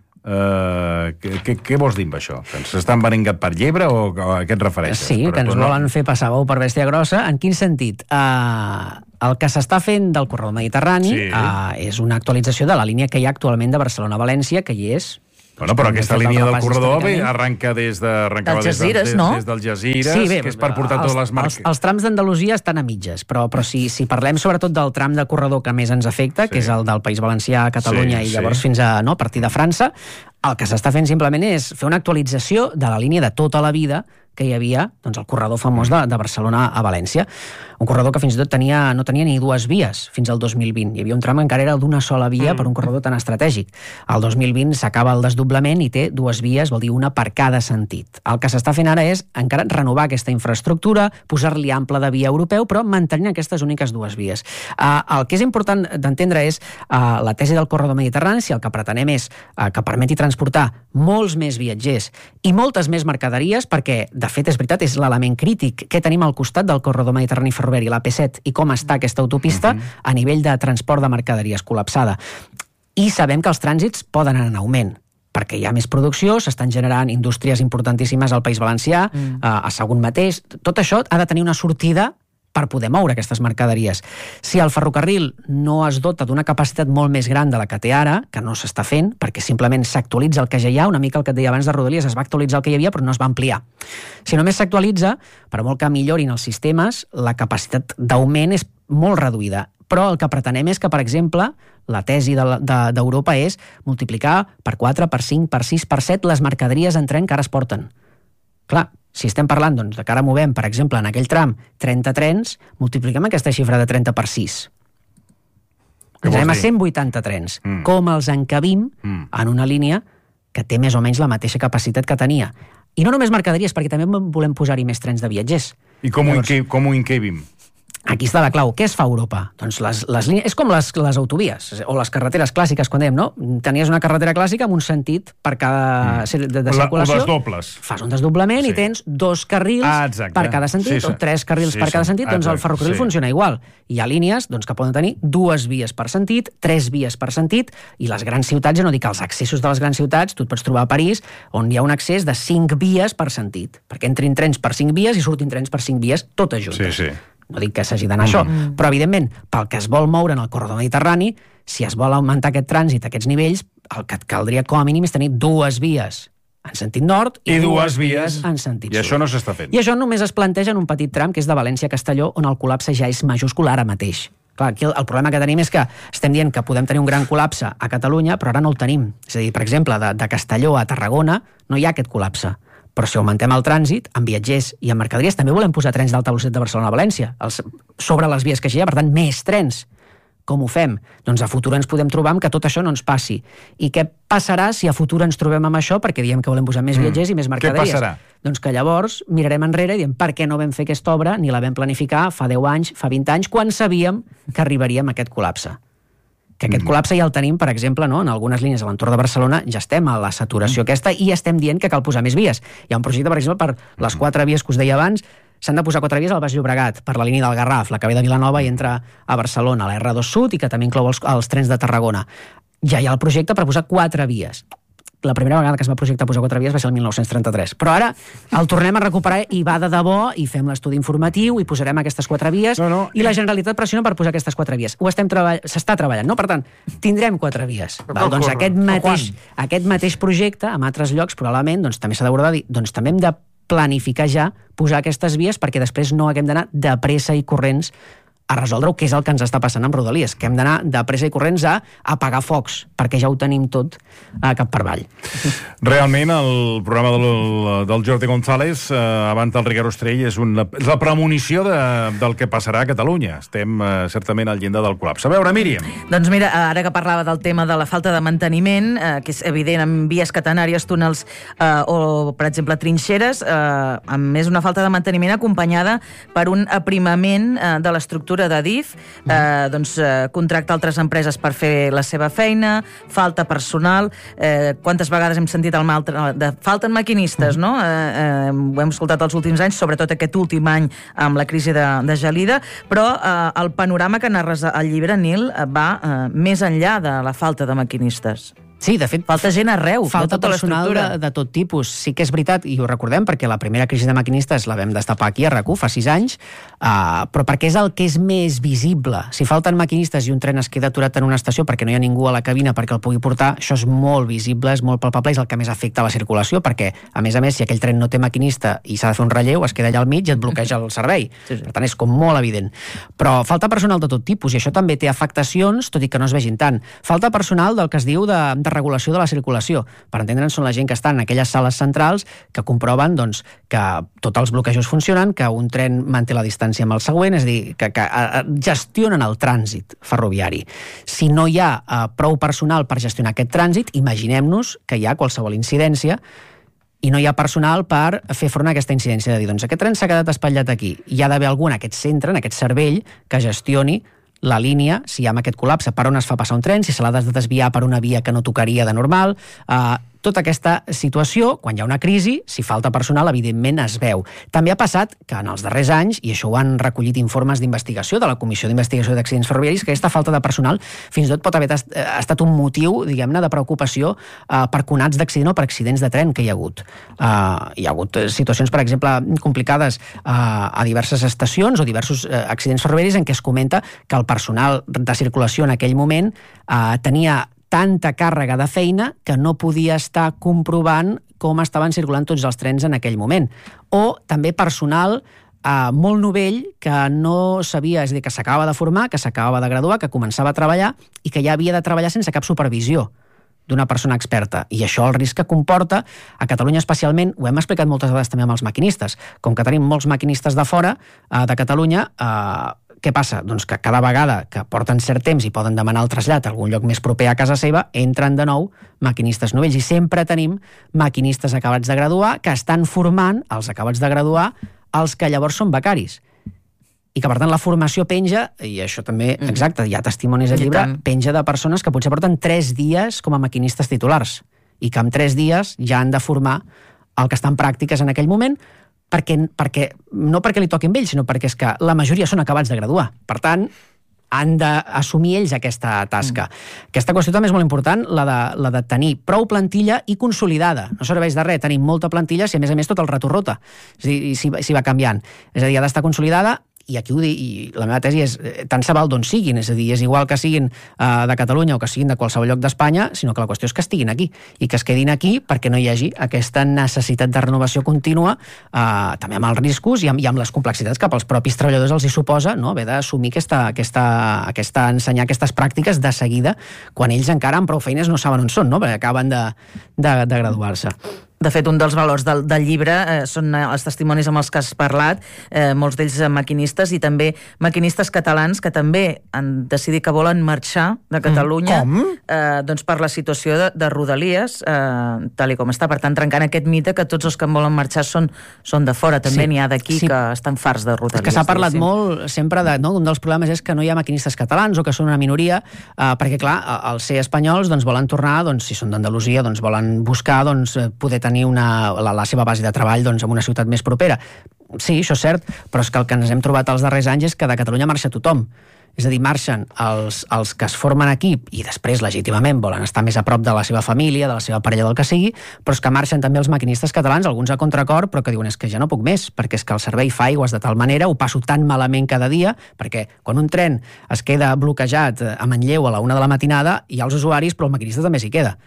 Què vols dir amb això? Que ens estan venint gat per llebre o a què et refereixes? Sí, que ens volen fer passar bou per bèstia grossa. En quin sentit? El que s'està fent del corredor mediterrani és una actualització de la línia que hi ha actualment de Barcelona-València, que hi és. Bueno, però aquesta línia del corredor arranca des del Algesires, que és per portar totes les marques. Els trams d'Andalusia estan a mitges, però si parlem sobretot del tram de corredor que més ens afecta, que és el del País Valencià, Catalunya i llavors fins a partir de França, el que s'està fent simplement és fer una actualització de la línia de tota la vida que hi havia, doncs, el corredor famós de Barcelona a València. Un corredor que fins i tot no tenia ni dues vies fins al 2020. Hi havia un tram que encara era d'una sola via per un corredor tan estratègic. Al 2020 s'acaba el desdoblament i té dues vies, vol dir una per cada sentit. El que s'està fent ara és encara renovar aquesta infraestructura, posar-li ample de via europeu, però mantenint aquestes úniques dues vies. El que és important d'entendre és la tesi del corredor mediterrani, si el que pretenem és que permeti transportar molts més viatgers i moltes més mercaderies, perquè de fet, és veritat, és l'element crític. Què tenim al costat del corredor mediterrani ferroviari, l'AP7, i com està aquesta autopista a nivell de transport de mercaderies col·lapsada. I sabem que els trànsits poden anar en augment, perquè hi ha més producció, s'estan generant indústries importantíssimes al País Valencià, a Sagunt mateix. Tot això ha de tenir una sortida per poder moure aquestes mercaderies. Si el ferrocarril no es dota d'una capacitat molt més gran de la que té ara, que no s'està fent, perquè simplement s'actualitza el que ja hi ha, una mica el que et deia abans de Rodalies, es va actualitzar el que hi havia però no es va ampliar. Si només s'actualitza, per molt que millorin els sistemes, la capacitat d'augment és molt reduïda. Però el que pretenem és que, per exemple, la tesi d'Europa és multiplicar per 4, per 5, per 6, per 7 les mercaderies en tren que ara es porten. Clar, si estem parlant doncs, que ara movem, per exemple, en aquell tram 30 trens, multipliquem aquesta xifra de 30 per 6. Ens anem a 180 trens. Com els encabim en una línia que té més o menys la mateixa capacitat que tenia. I no només mercaderies, perquè també volem posar-hi més trens de viatgers. I com ho encabim? Aquí està la clau. Què es fa a Europa? Doncs les línies, és com les autovies o les carreteres clàssiques, quan dèiem, no? Tenies una carretera clàssica amb un sentit per cada de circulació. O desdobles. Fas un desdoblament i tens 2 carrils per cada sentit, o 3 carrils per cada sentit, doncs el ferrocarril funciona igual. Hi ha línies doncs, que poden tenir 2 vies per sentit, 3 vies per sentit, i les grans ciutats, ja no dic els accessos de les grans ciutats, tu et pots trobar a París, on hi ha un accés de 5 vies per sentit, perquè entrin trens per 5 vies i surtin trens per 5 vies, totes juntes. No dic que s'hagi d'anar això, però evidentment, pel que es vol moure en el corredor mediterrani, si es vol augmentar aquest trànsit a aquests nivells, el que et caldria com a mínim és tenir 2 vies en sentit nord i 2 vies en sentit sud. I això no s'està fent. I això només es planteja en un petit tram que és de València a Castelló, on el col·lapse ja és majúscul ara mateix. Clar, aquí el problema que tenim és que estem dient que podem tenir un gran col·lapse a Catalunya, però ara no el tenim. És a dir, per exemple, de Castelló a Tarragona no hi ha aquest col·lapse. Però si augmentem el trànsit, amb viatgers i amb mercaderies, també volem posar trens d'alta velocitat de Barcelona a València, sobre les vies que hi ha, per tant, més trens. Com ho fem? Doncs a futur ens podem trobar amb que tot això no ens passi. I què passarà si a futur ens trobem amb això, perquè diem que volem posar més viatgers i més mercaderies? Què passarà? Doncs que llavors mirarem enrere i diem per què no vam fer aquesta obra, ni la vam planificar fa 10 anys, fa 20 anys, quan sabíem que arribaríem a aquest col·lapse. Que aquest col·lapse ja el tenim, per exemple, no? En algunes línies a l'entorn de Barcelona ja estem a la saturació aquesta i estem dient que cal posar més vies. Hi ha un projecte, per exemple, per les 4 vies que us deia abans, s'han de posar 4 vies al Baix Llobregat, per la línia del Garraf, la que ve de Vilanova i entra a Barcelona, la R2 Sud, i que també inclou els trens de Tarragona. Ja hi ha el projecte per posar 4 vies. La primera vegada que es va projectar posar 4 vies va ser el 1933. Però ara el tornem a recuperar i va de debò i fem l'estudi informatiu i posarem aquestes 4 vies i la Generalitat pressiona per posar aquestes 4 vies. S'està treballant, no? Per tant, tindrem 4 vies. Doncs aquest mateix projecte, en altres llocs, probablement, doncs, també s'ha d'abordar dir, doncs també hem de planificar ja posar aquestes vies perquè després no haguem d'anar de pressa i corrents a resoldre què és el que ens està passant amb Rodalies, que hem d'anar de pressa i corrents a apagar focs, perquè ja ho tenim tot cap per avall. Realment, el programa del Jordi González, abans del Ricard Ostrell, és la premonició del que passarà a Catalunya. Estem certament al llindar del col·lapse. A veure, Míriam. Doncs mira, ara que parlava del tema de la falta de manteniment, que és evident en vies catenàries, túnels o, per exemple, trinxeres, a més una falta de manteniment acompanyada per un aprimament de l'estructura d'Adif, contracta altres empreses per fer la seva feina, falta personal, quantes vegades hem sentit el mal de falten maquinistes, no? Ho hem escoltat els últims anys, sobretot aquest últim any amb la crisi de gelida, però el panorama que narres al llibre, Nil, va més enllà de la falta de maquinistes. Sí, de fet, falta gent arreu, falta personal de tot tipus. Sí que és veritat, i ho recordem, perquè la primera crisi de maquinistes la vam destapar aquí a RAC1 fa 6 anys, però perquè és el que és més visible. Si falten maquinistes i un tren es queda aturat en una estació perquè no hi ha ningú a la cabina perquè el pugui portar, això és molt visible, és molt palpable, és el que més afecta la circulació, perquè, a més, si aquell tren no té maquinista i s'ha de fer un relleu, es queda allà al mig i et bloqueja el servei. Per tant, és com molt evident. Però falta personal de tot tipus, i això també té afectacions, tot i que no es vegin tant. Falta personal del que es diu de regulació de la circulació. Per entendre'n, són la gent que estan en aquelles sales centrals que comproven que tots els bloquejos funcionen, que un tren manté la distància amb el següent, és a dir, que gestionen el trànsit ferroviari. Si no hi ha prou personal per gestionar aquest trànsit, imaginem-nos que hi ha qualsevol incidència i no hi ha personal per fer front a aquesta incidència, de dir, doncs aquest tren s'ha quedat espatllat aquí. Hi ha d'haver algú en aquest centre, en aquest cervell, que gestioni la línia, si hi ha aquest col·lapse, per on es fa passar un tren, si se l'ha de desviar per una via que no tocaria de normal. Tota aquesta situació, quan hi ha una crisi, si falta personal, evidentment es veu. També ha passat que en els darrers anys, i això ho han recollit informes d'investigació de la Comissió d'Investigació d'Accidents Ferroviaris, que aquesta falta de personal fins i tot pot haver estat un motiu, diguem-ne, de preocupació per conats d'accident o per accidents de tren que hi ha hagut. Hi ha hagut situacions, per exemple, complicades a diverses estacions o diversos accidents ferroviaris en què es comenta que el personal de circulació en aquell moment tenia tanta càrrega de feina que no podia estar comprovant com estaven circulant tots els trens en aquell moment. O també personal molt novell que no sabia, és a dir, que s'acaba de formar, que s'acabava de graduar, que començava a treballar i que ja havia de treballar sense cap supervisió d'una persona experta. I això el risc que comporta, a Catalunya especialment, ho hem explicat moltes vegades també amb els maquinistes, com que tenim molts maquinistes de fora de Catalunya, què passa? Doncs que cada vegada que porten cert temps i poden demanar el trasllat a algun lloc més proper a casa seva, entren de nou maquinistes novells. I sempre tenim maquinistes acabats de graduar que estan formant els acabats de graduar els que llavors són becaris. I que, per tant, la formació penja, i això també, exacte, hi ha testimonis al llibre, penja de persones que potser porten 3 dies com a maquinistes titulars i que en 3 dies ja han de formar el que està en pràctiques en aquell moment, no perquè li toquin ells, sinó perquè és que la majoria són acabats de graduar. Per tant, han d'assumir ells aquesta tasca. Aquesta qüestió també és molt important, la de tenir prou plantilla i consolidada. No serveix de res tenir molta plantilla si, a més, tot el rato rota. És a dir, si va canviant. És a dir, ha d'estar consolidada. I aquí ho dic, i la meva tesi és tant se val d'on siguin, és a dir, és igual que siguin de Catalunya o que siguin de qualsevol lloc d'Espanya, sinó que la qüestió és que estiguin aquí, i que es quedin aquí perquè no hi hagi aquesta necessitat de renovació contínua, també amb els riscos i amb les complexitats que pels propis treballadors els hi suposa, no? Haver d'assumir ensenyar aquestes pràctiques de seguida, quan ells encara amb prou feines no saben on són, no? Perquè acaben de graduar-se. De fet, un dels valors del llibre són els testimonis amb els que has parlat, molts d'ells maquinistes i també maquinistes catalans que també han decidit que volen marxar de Catalunya doncs per la situació de Rodalies, tal com està. Per tant, trencant aquest mite que tots els que volen marxar són de fora. També n'hi ha d'aquí que estan farts de Rodalies. Que s'ha parlat molt sempre un dels problemes és que no hi ha maquinistes catalans o que són una minoria, perquè, clar, els ser espanyols volen tornar, si són d'Andalusia, volen buscar poder tenir la seva base de treball en una ciutat més propera. Sí, això és cert, però és que el que ens hem trobat els darrers anys és que de Catalunya marxa tothom. És a dir, marxen els que es formen aquí i després, legítimament, volen estar més a prop de la seva família, de la seva parella, del que sigui, però és que marxen també els maquinistes catalans, alguns a contracor, però que diuen és que ja no puc més, perquè és que el servei fa aigües de tal manera, ho passo tan malament cada dia, perquè quan un tren es queda bloquejat a Manlleu a la 1 de la matinada, hi ha els usuaris, però el maquinista també s'hi queda.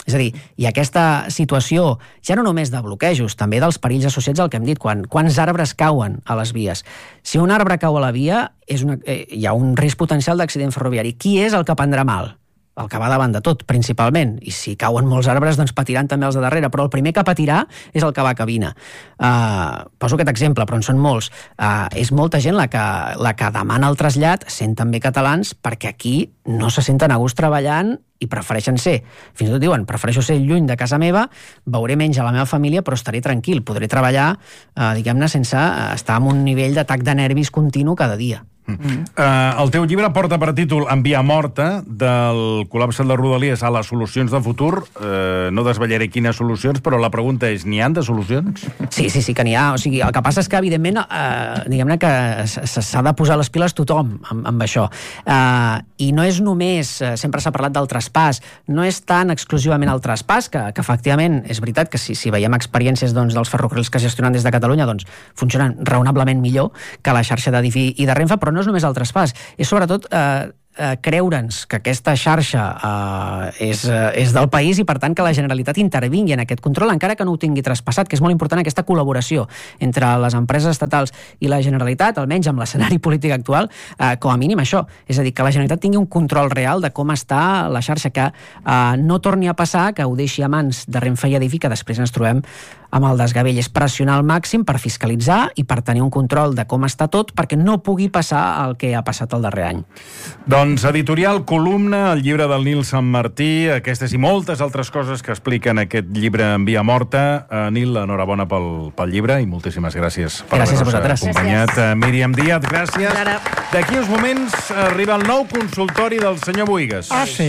És a dir, hi ha aquesta situació, ja no només de bloquejos, també dels perills associats al que hem dit, quants arbres cauen a les vies. Si un arbre cau a la via, hi ha un risc potencial d'accident ferroviari. Qui és el que prendrà mal? El que va davant de tot, principalment. I si cauen molts arbres, doncs patiran també els de darrere. Però el primer que patirà és el que va a cabina. Poso aquest exemple, però en són molts. És molta gent la que demana el trasllat, sent també catalans, perquè aquí no se senten a gust treballant i prefereixen ser. Fins i tot diuen, prefereixo ser lluny de casa meva, veuré menys a la meva família, però estaré tranquil. Podré treballar, diguem-ne, sense estar en un nivell d'atac de nervis continu cada dia. El teu llibre porta per títol En via morta, del col·lapse de Rodalies a les solucions de futur. No desvetllaré quines solucions, però la pregunta és, n'hi han de solucions? Sí que n'hi ha. O sigui, el que passa és que, evidentment, diguem-ne que s'ha de posar les piles tothom amb això. I no és només, sempre s'ha parlat del traspàs, no és tan exclusivament el traspàs, que efectivament és veritat que si veiem experiències dels ferrocarrils que gestionen des de Catalunya, doncs funcionen raonablement millor que la xarxa de DIF i de Renfe, però no és només el traspàs, és sobretot creure'ns que aquesta xarxa és del país i, per tant, que la Generalitat intervingui en aquest control, encara que no ho tingui traspassat, que és molt important aquesta col·laboració entre les empreses estatals i la Generalitat, almenys amb l'escenari polític actual, com a mínim això. És a dir, que la Generalitat tingui un control real de com està la xarxa, que no torni a passar, que ho deixi a mans de Renfe i Adif, que després ens trobem amb el desgavell. És pressionar al màxim per fiscalitzar i per tenir un control de com està tot, perquè no pugui passar el que ha passat el darrer any. Doncs editorial Columna, el llibre del Nil Sant Martí, aquestes i moltes altres coses que expliquen aquest llibre En via morta. Nil, enhorabona pel llibre i moltíssimes gràcies per haver-nos acompanyat. Míriam Díaz, gràcies. D'aquí uns moments arriba el nou consultori del senyor Bohigas. Ah, sí?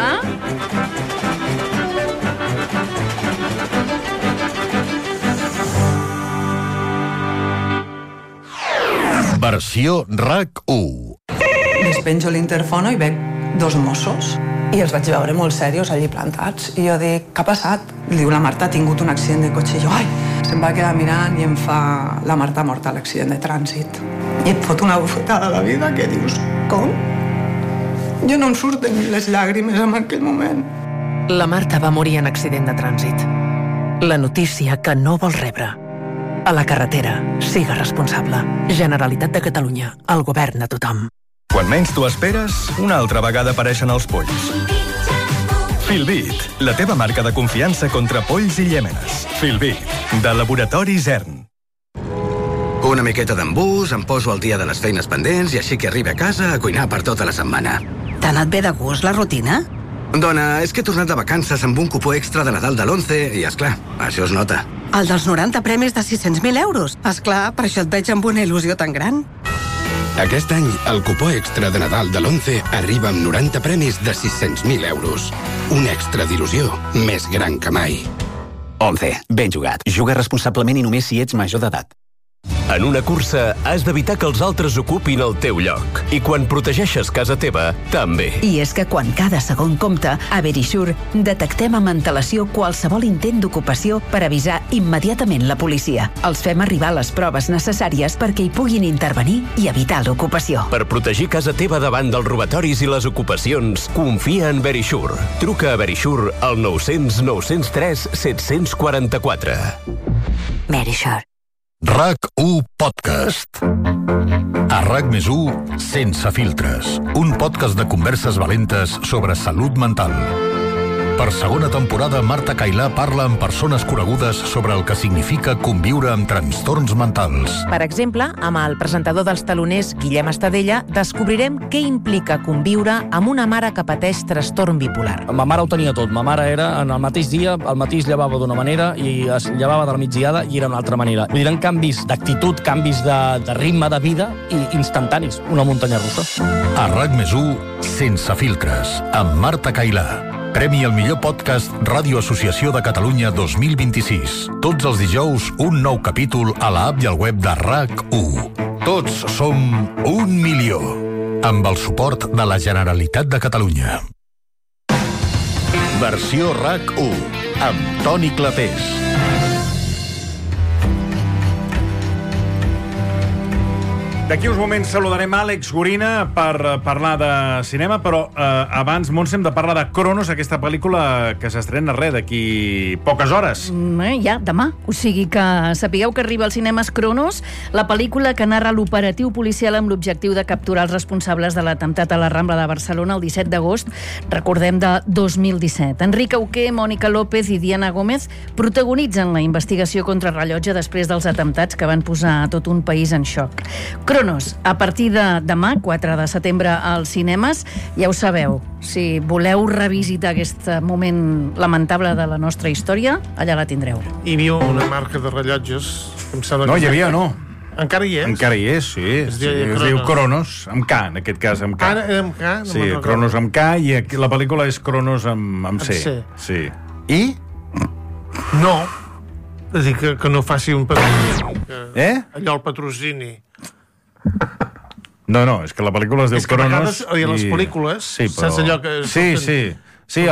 Versió RAC1. Despenjo l'interfono i veig dos Mossos i els vaig veure molt serios allí plantats. I jo dic, què ha passat? Diu, la Marta ha tingut un accident de cotxe. I jo, se'm va quedar mirant i em fa, la Marta ha mort a l'accident de trànsit. I et fot una bufetada a la vida que dius, com? Jo no em surten les llàgrimes en aquell moment. La Marta va morir en accident de trànsit. La notícia que no vols rebre. A la carretera, siga responsable. Generalitat de Catalunya, el govern de tothom. Quan menys t'ho esperes, una altra vegada apareixen els polls. Filbit, la teva marca de confiança contra polls i llèmenes. Filbit, de Laboratori Zern. Una miqueta d'embús, em poso al dia de les feines pendents i així que arribi a casa a cuinar per tota la setmana. T'ha anat bé de gust la rutina? Dona, és que he tornat de vacances amb un cupó extra de Nadal de l'11 i, esclar, això es nota. El dels 90 premis de 600.000 euros. Esclar, per això et veig amb una il·lusió tan gran. Aquest any, el cupó extra de Nadal de l'11 arriba amb 90 premis de 600.000 euros. Un extra d'il·lusió més gran que mai. 11. Ben jugat. Juga responsablement i només si ets major d'edat. En una cursa, has d'evitar que els altres ocupin el teu lloc. I quan protegeixes casa teva, també. I és que quan cada segon compta, a Verisure detectem amb antelació qualsevol intent d'ocupació per avisar immediatament la policia. Els fem arribar les proves necessàries perquè hi puguin intervenir i evitar l'ocupació. Per protegir casa teva davant dels robatoris i les ocupacions, confia en Verisure. Truca a Verisure al 900 903 744. Verisure. RAC1 Podcast. A RAC+1, Sense filtres. Un podcast de converses valentes sobre salut mental. Per segona temporada, Marta Cailà parla amb persones conegudes sobre el que significa conviure amb trastorns mentals. Per exemple, amb el presentador dels Taloners, Guillem Estadella, descobrirem què implica conviure amb una mare que pateix trastorn bipolar. Ma mare ho tenia tot. Ma mare era, en el mateix dia, al matí es llevava d'una manera i es llevava de la migdiada i era una altra manera. Vull dir, eren canvis d'actitud, canvis de ritme de vida i instantanis. Una muntanya russa. A RAC+1, Sense filtres, amb Marta Cailà. Premi al millor podcast Ràdio Associació de Catalunya 2026. Tots els dijous, un nou capítol a l'app i al web de RAC1. Tots som 1 milió. Amb el suport de la Generalitat de Catalunya. Versió RAC1, amb Toni Clapés. D'aquí uns moments saludarem Àlex Gorina per parlar de cinema, però abans, Montse, hem de parlar de Cronos, aquesta pel·lícula que s'estrena d'aquí poques hores. Ja, demà. O sigui que sapigueu que arriba als cinemes Cronos, la pel·lícula que narra l'operatiu policial amb l'objectiu de capturar els responsables de l'atemptat a la Rambla de Barcelona el 17 d'agost, recordem, de 2017. Enric Auqué, Mònica López i Diana Gómez protagonitzen la investigació contra rellotge després dels atemptats que van posar tot un país en xoc. Cronos, a partir de demà, 4 de setembre, als cinemes. Ja ho sabeu, si voleu revisitar aquest moment lamentable de la nostra història, allà la tindreu. Hi havia una marca de rellotges... No, hi havia, no. Encara hi és? Encara hi és, sí. Es diu Cronos, amb K, en aquest cas, amb K. Ara amb K? Sí, Cronos amb K, i la pel·lícula és Cronos amb C. Sí. I? No. És a dir, que no faci un patrocini. Allò, el patrocini. No, és que la pel·lícula es diu Cronos... És que a vegades, a les pel·lícules, saps allò que... Sí,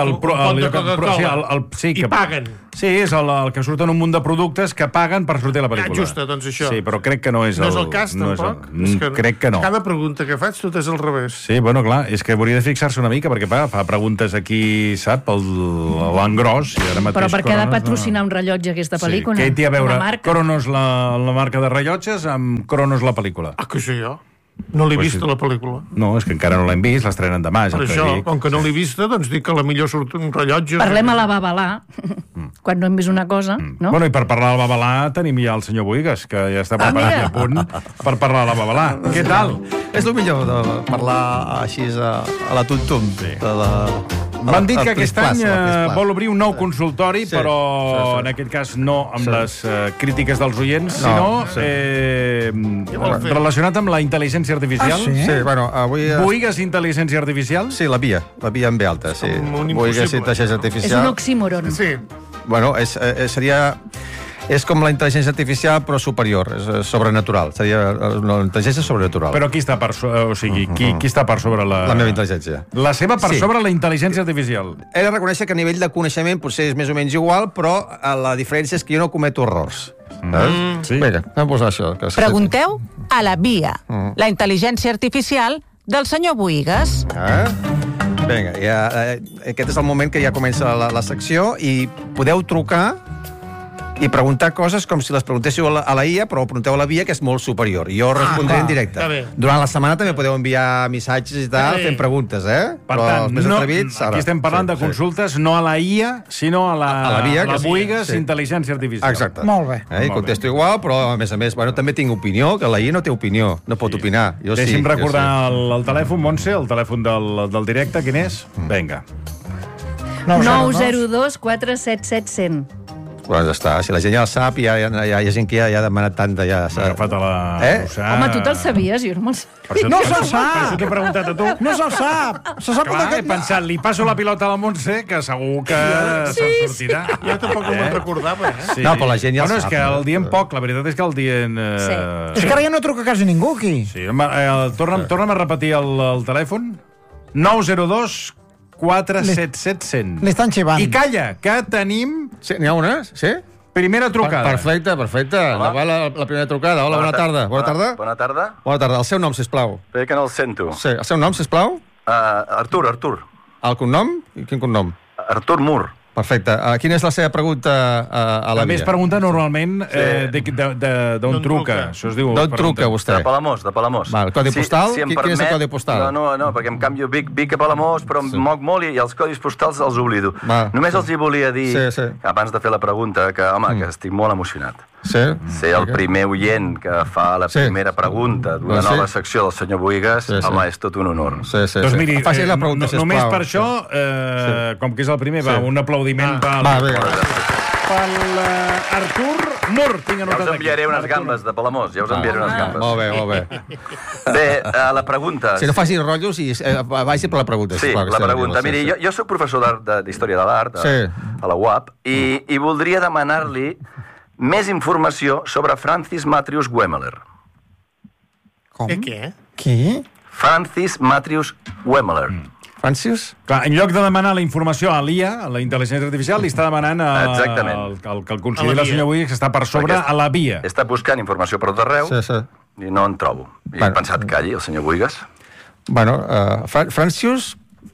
i paguen. Sí, és el que surten un munt de productes que paguen per sortir a la pel·lícula. Justa, doncs això. Sí, però crec que no és el... No és el cas, tampoc? Crec que no. Cada pregunta que faig, tot és al revés. Sí, bueno, clar, és que hauria de fixar-se una mica, perquè fa preguntes aquí, sap, l'engròs, i ara mateix... Però per què ha de patrocinar un rellotge aquesta pel·lícula? Què hi té a veure Cronos, la marca de rellotges, amb Cronos, la pel·lícula? Ah, que sé jo. No l'he vista, la pel·lícula. No, és que encara no l'hem vist, l'estrenen demà. Per això, com que no l'he vista, doncs dic que la millor surt un rellotge... Parlem a la Babalà, quan no hem vist una cosa, no? Bueno, i per parlar de la Babalà tenim ja el senyor Boigas, que ja està preparat a punt per parlar de la Babalà. Què tal? És el millor de parlar així a la tuntum. M'han dit que aquest any vol obrir un nou consultori, però en aquest cas no amb les crítiques dels oients, sinó relacionat amb la intel·ligència artificial. Sí, bueno, avui... Boigas intel·ligència artificial? Sí, la via en B alta, sí. Boigas intel·ligència artificial. És un oxímoron. Sí. Bueno, seria... És com la intel·ligència artificial, però superior, és sobrenatural. Seria una intel·ligència sobrenatural. Però qui està per sobre, o sigui, qui està per sobre la... La meva intel·ligència. La seva per sobre la intel·ligència artificial. He de reconèixer que a nivell de coneixement potser és més o menys igual, però la diferència és que jo no cometo errors. Sí. Vinga, anem a posar això. Pregunteu a la via, la intel·ligència artificial del senyor Boigas. Vinga, aquest és el moment que ja comença la secció i podeu trucar i preguntar coses com si les preguntéssiu a la IA, però pregunteu a la via, que és molt superior. I jo respondré en directe. Durant la setmana també podeu enviar missatges i tal, fent preguntes, Per tant, aquí estem parlant de consultes no a la IA, sinó a la via, la Boigas intel·ligència artificial. Exacte. Molt bé. I contesto igual, però a més, també tinc opinió, que la IA no té opinió, no pot opinar. Deixi'm recordar el telèfon, Montse, el telèfon del directe, quin és? Vinga. 902 477 100. Bueno, ja està. Si la gent ja el sap, hi ha gent que ja ha demanat tant de... M'ha agafat a la... Home, tu te'l sabies? Jo no me'l sabia. No se'l sap! Per això t'he preguntat a tu. No se'l sap! Clar, he pensat, li passo la pilota a la Montse, que segur que se'n sortirà. Jo tampoc me'n recordava, No, però la gent ja el sap. Bueno, és que el diem poc, la veritat és que el diem... És que ara ja no truca quasi ningú, aquí. Sí, torna'm a repetir el telèfon. 902 477 100. L'estan xivant. I calla, que tenim... Sí, n'hi ha una? Sí? Primera trucada. Perfecte. Endavant la primera trucada. Hola, bona tarda. Bona tarda? Bona tarda. Bona tarda. El seu nom, sisplau. Bé que no el sento. Sí, el seu nom, sisplau? Artur. El cognom? Quin cognom? Artur Mur. Perfecte. Quina és la seva pregunta a la via? A més, pregunta normalment d'on truca. Això es diu... D'on truca vostè? De Palamós. Val, codi postal? Quin és el codi postal? No, perquè em canvio Vic a Palamós, però em moc molt i els codis postals els oblido. Només els hi volia dir, abans de fer la pregunta, que, home, que estic molt emocionat. Ser el primer oient que fa la primera pregunta d'una nova secció del senyor Boigas, home, és tot un honor. Doncs miri, només per això, com que és el primer, un aplaudiment per Artur Mur. Ja us enviaré unes gambes de Palamós, Molt bé. Bé, la pregunta... Si no faci rotllos i vagi per la pregunta. Sí, la pregunta. Miri, jo soc professor d'Història de l'Art a la UAP i voldria demanar-li més informació sobre Francis Matthews Wemmeler. Com? Què? Qui? Francis Matthews Wemmeler. Francis? Clar, en lloc de demanar la informació a l'IA, a la intel·ligència artificial, li està demanant que el conseller, la senyor Boigas, que està per sobre a la via. Està buscant informació per tot arreu. I no en trobo. I he pensat que allí, el senyor Buigas. Bueno, Francis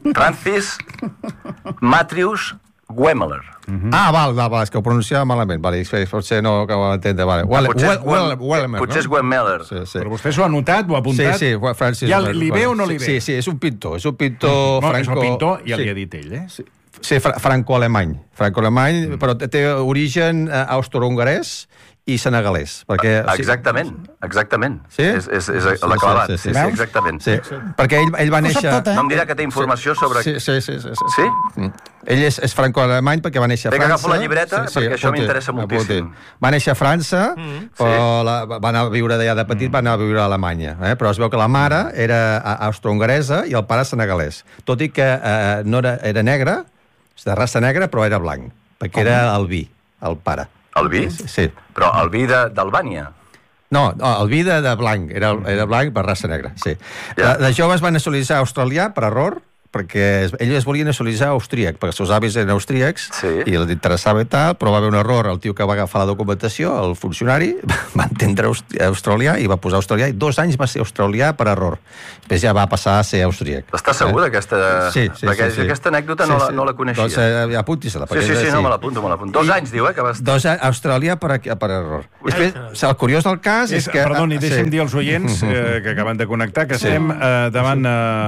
Matthews Wemmeler. Val, és que ho pronunciava malament. Vale, potser no acabo d'entendre. Vale. Potser és Wemmeler. Però vostè s'ho ha notat, ho ha apuntat? Sí, Francis. Ja li ve o no li ve? Sí, és un pintor. És un pintor franco... És un pintor, ja li ha dit ell, eh? Sí, franco-alemany, però té origen austro-hongarès i senegalès. Exactament. Sí? És l'acabat. Sí, exactament. Sí, perquè ell va néixer... No em dirà que té informació sobre... Sí? Ell és franco-alemany perquè va néixer a França. Agafo la llibreta perquè això m'interessa moltíssim. Va néixer a França, però va anar a viure d'allà de petit, va anar a viure a Alemanya. Però es veu que la mare era austro-hongaresa i el pare senegalès. Tot i que no era negre, de raça negra, però era blanc, perquè era albí, el pare. Albí? Sí. Però albí d'Albània? No, albí de blanc, era blanc per raça negra, sí. De jove es va nacionalitzar australià per error, perquè ell es volia nacionalitzar austríac, perquè els seus avis eren austríacs i els interessava i tal, però va haver un error, el tio que va agafar la documentació, el funcionari, va entendre australià i va posar australià, i 2 anys va ser australià per error. Després ja va passar a ser austríac. Estàs segur d'aquesta... Sí. Aquesta anècdota no la coneixia. Doncs apunti-se-la. Sí, no, me l'apunto. 2 anys, diu, que vas... 2 anys australià per error. Després, el curiós del cas és que... Perdoni, deixa'm dir als oients que acaben de connectar que estem davant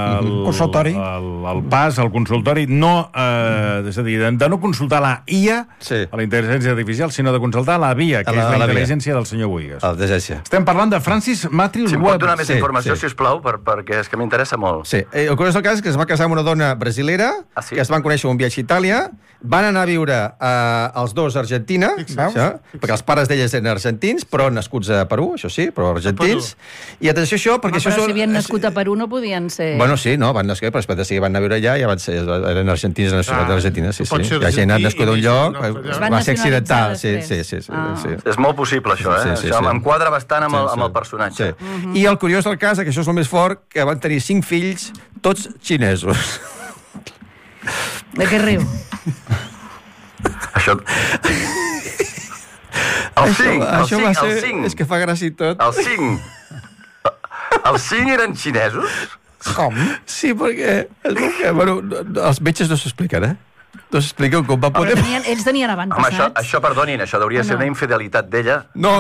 el pas, el consultori, és a dir, de no consultar la IA, a la intel·ligència artificial, sinó de consultar la VIA, que és la intel·ligència del senyor Buigas. Estem parlant de Francis Matthews Webb. Si em pot donar més informació, sisplau, perquè és que m'interessa molt. Sí, el curiós del cas és que es va casar amb una dona brasilera, que es van conèixer un viatge a Itàlia, van anar a viure els dos a Argentina, perquè els pares d'elles eren argentins, però nascuts a Perú, això sí, però argentins. I atenció això, perquè això... Però si havien nascut a Perú no podien ser... Bueno, sí, no, van nascut, però després de seguir van anar a viure allà, ja eren argentins de nacionalitat argentina, sí. La gent ha nascut d'un lloc, va ser accidental, sí. És molt possible, això, Això em quadra bastant amb el personatge. I el curiós del cas, que això és el més fort, que van tenir 5 fills, tots xinesos. De què riu? Això... El 5. És que fa gràcia i tot. El 5. Els 5 eren xinesos? Com? Sí, perquè els metges no s'expliquen, No s'expliquen com va poder... Ells tenien avantpassats. Això, perdonin, això hauria de ser una infidelitat d'ella. No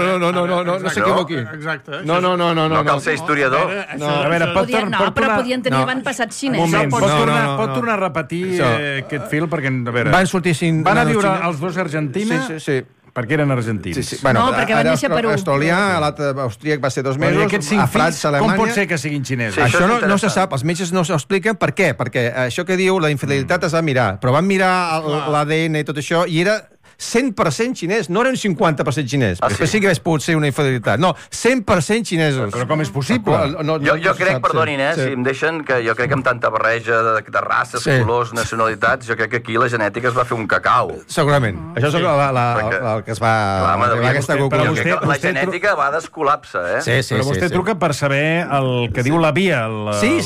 s'equivoqui. Exacte. No. No cal ser historiador. A veure, però podien tenir avantpassats xinesos. Pot tornar a repetir aquest fil, perquè, a veure... Van a viure els dos a Argentina... Sí. Perquè eren argentins. No, perquè van néixer a Perú. Australià, l'altre austríac va ser 2 mesos, a França, Alemanya... Com pot ser que siguin xinesos? Això no se sap, els metges no s'ho expliquen. Per què? Perquè això que diu, la infidelitat es va mirar, però van mirar l'ADN i tot això, i era 100% xinès, no eren 50% xinès. Després sí que hauria pogut ser una infidelitat. No, 100% xinesos. Però com és possible? Jo crec, perdonin, si em deixen, que jo crec que amb tanta barreja de races, colors, nacionalitats, jo crec que aquí la genètica es va fer un cacau. Segurament. Això és el que es va... aquesta conclusió. La genètica va descol·lapse, Però vostè truca per saber el que diu la via. Sí.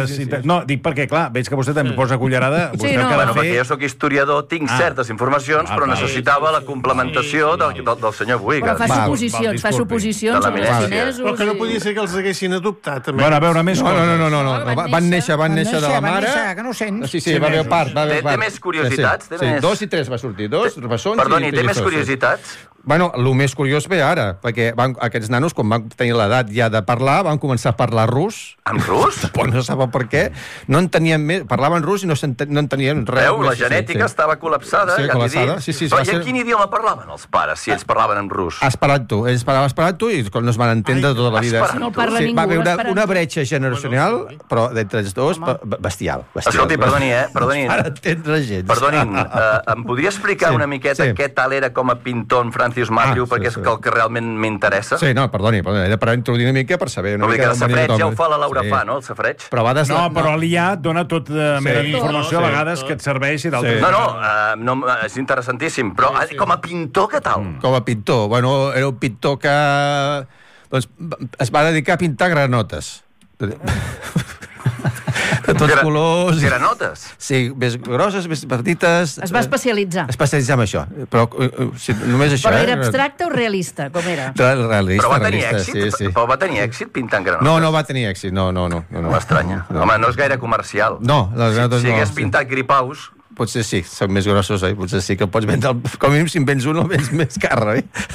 No, dic perquè, clar, veig que vostè també posa cullerada. Perquè jo soc historiador, tinc certes informacions, però necessitava la complementació del senyor Buigas. Però fa suposicions sobre els xinesos... Però que no podia ser que els haguessin adoptat, també. Bueno, a veure, més coses. No. Van néixer de la mare... Que no ho sents. Sí, va haver part. Té més curiositats? 2 i 3 va sortir. 2 bessons i 3 Perdoni, té més curiositats? Bueno, el més curiós ve ara, perquè aquests nanos, quan van tenir l'edat ja de parlar, van començar a parlar rus. En rus? No saben per què. No entenien més, parlaven rus i no entenien res. Veu, la genètica estava col·lapsada, ja t'he dit. Però i en quin idioma parlaven els pares, si ells parlaven en rus? Esperanto. Ells parlaven esperanto i no es van entendre tota la vida. No parla ningú. Va haver una bretxa generacional, però d'entre els dos, bestial. Escolti, perdoni. Per entendre gens. Perdonin, em podria explicar una miqueta què tal era com a pintor en Francis Matthews, perquè és el que realment m'interessa? Sí, no, perdoni, era per introduir una mica per saber una mica... El safreig ja ho fa la Laura Fa, no, el safreig? No, però l'IA dona tota mena d'informació a vegades que et serveix i d'altres. No, és interessantíssim, però com a pintor, què tal? Com a pintor, bueno, era un pintor que es va dedicar a pintar granotes. De tots colors. Granotes. Sí, més grosses, més petites. Es va especialitzar. Especialitzar en això. Però només això. Però era abstracte o realista? Com era? Realista. Però va tenir èxit? Sí. Però va tenir èxit pintant granotes? No va tenir èxit. No. M'estranya. Home, no és gaire comercial. No, les granotes no. Si hagués pintat gripaus... Potser sí, són més grossos, oi? Potser sí que pots vendre... Com a mínim, si en vens un, el vens més car, oi?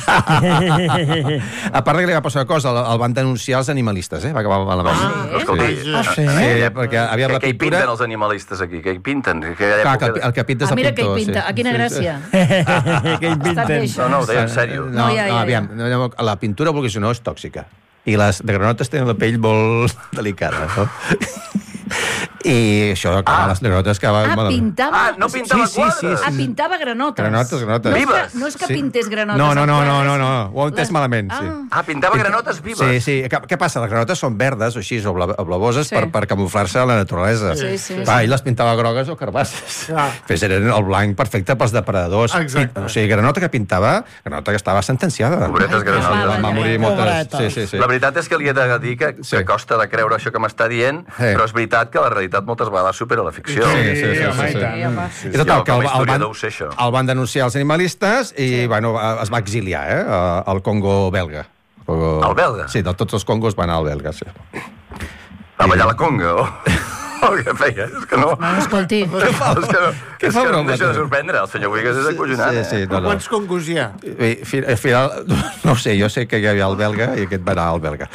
A part que li va passar una cosa, el van denunciar els animalistes, Va acabar malament. Sí, perquè havia la pintura... Què hi pinten els animalistes aquí? Què hi pinten? El que pinta és el pintor. Mira què hi pinta, quina gràcia. Què hi pinten? No, ho deia en sèrio. No, aviam, la pintura, vulguis o no, és tòxica. I les de granotes tenen la pell molt delicada, no? I això, les granotes que va... Pintava... no pintava quadres. Pintava granotes. Granotes. Vives. No és que pintés granotes. No, ho he entès malament, sí. Pintava granotes vives. Sí. Què passa? Les granotes són verdes o així, o blavoses, per camuflar-se a la naturalesa. Sí. Ell les pintava grogues o carbasses. Però eren el blanc perfecte pels depredadors. O sigui, granota que pintava, granota que estava sentenciada. Pobretes granotes. Va morir moltes... Sí. La veritat és que li he de dir que costa de creure això que m'està dient, però és veritat que la realitat moltes vegades supera la ficció. Sí. I total, que el van denunciar els animalistes i es va exiliar al Congo belga. Al belga? Sí, de tots els Congos van al belga, sí. Va ballar la conga, què feia? És que no... Escolti. Què fa? És que no em deixa de sorprendre. El senyor Wiggins és acollonant. Quants congos hi ha? Al final, no ho sé, jo sé que hi havia el belga i aquest va anar al belga.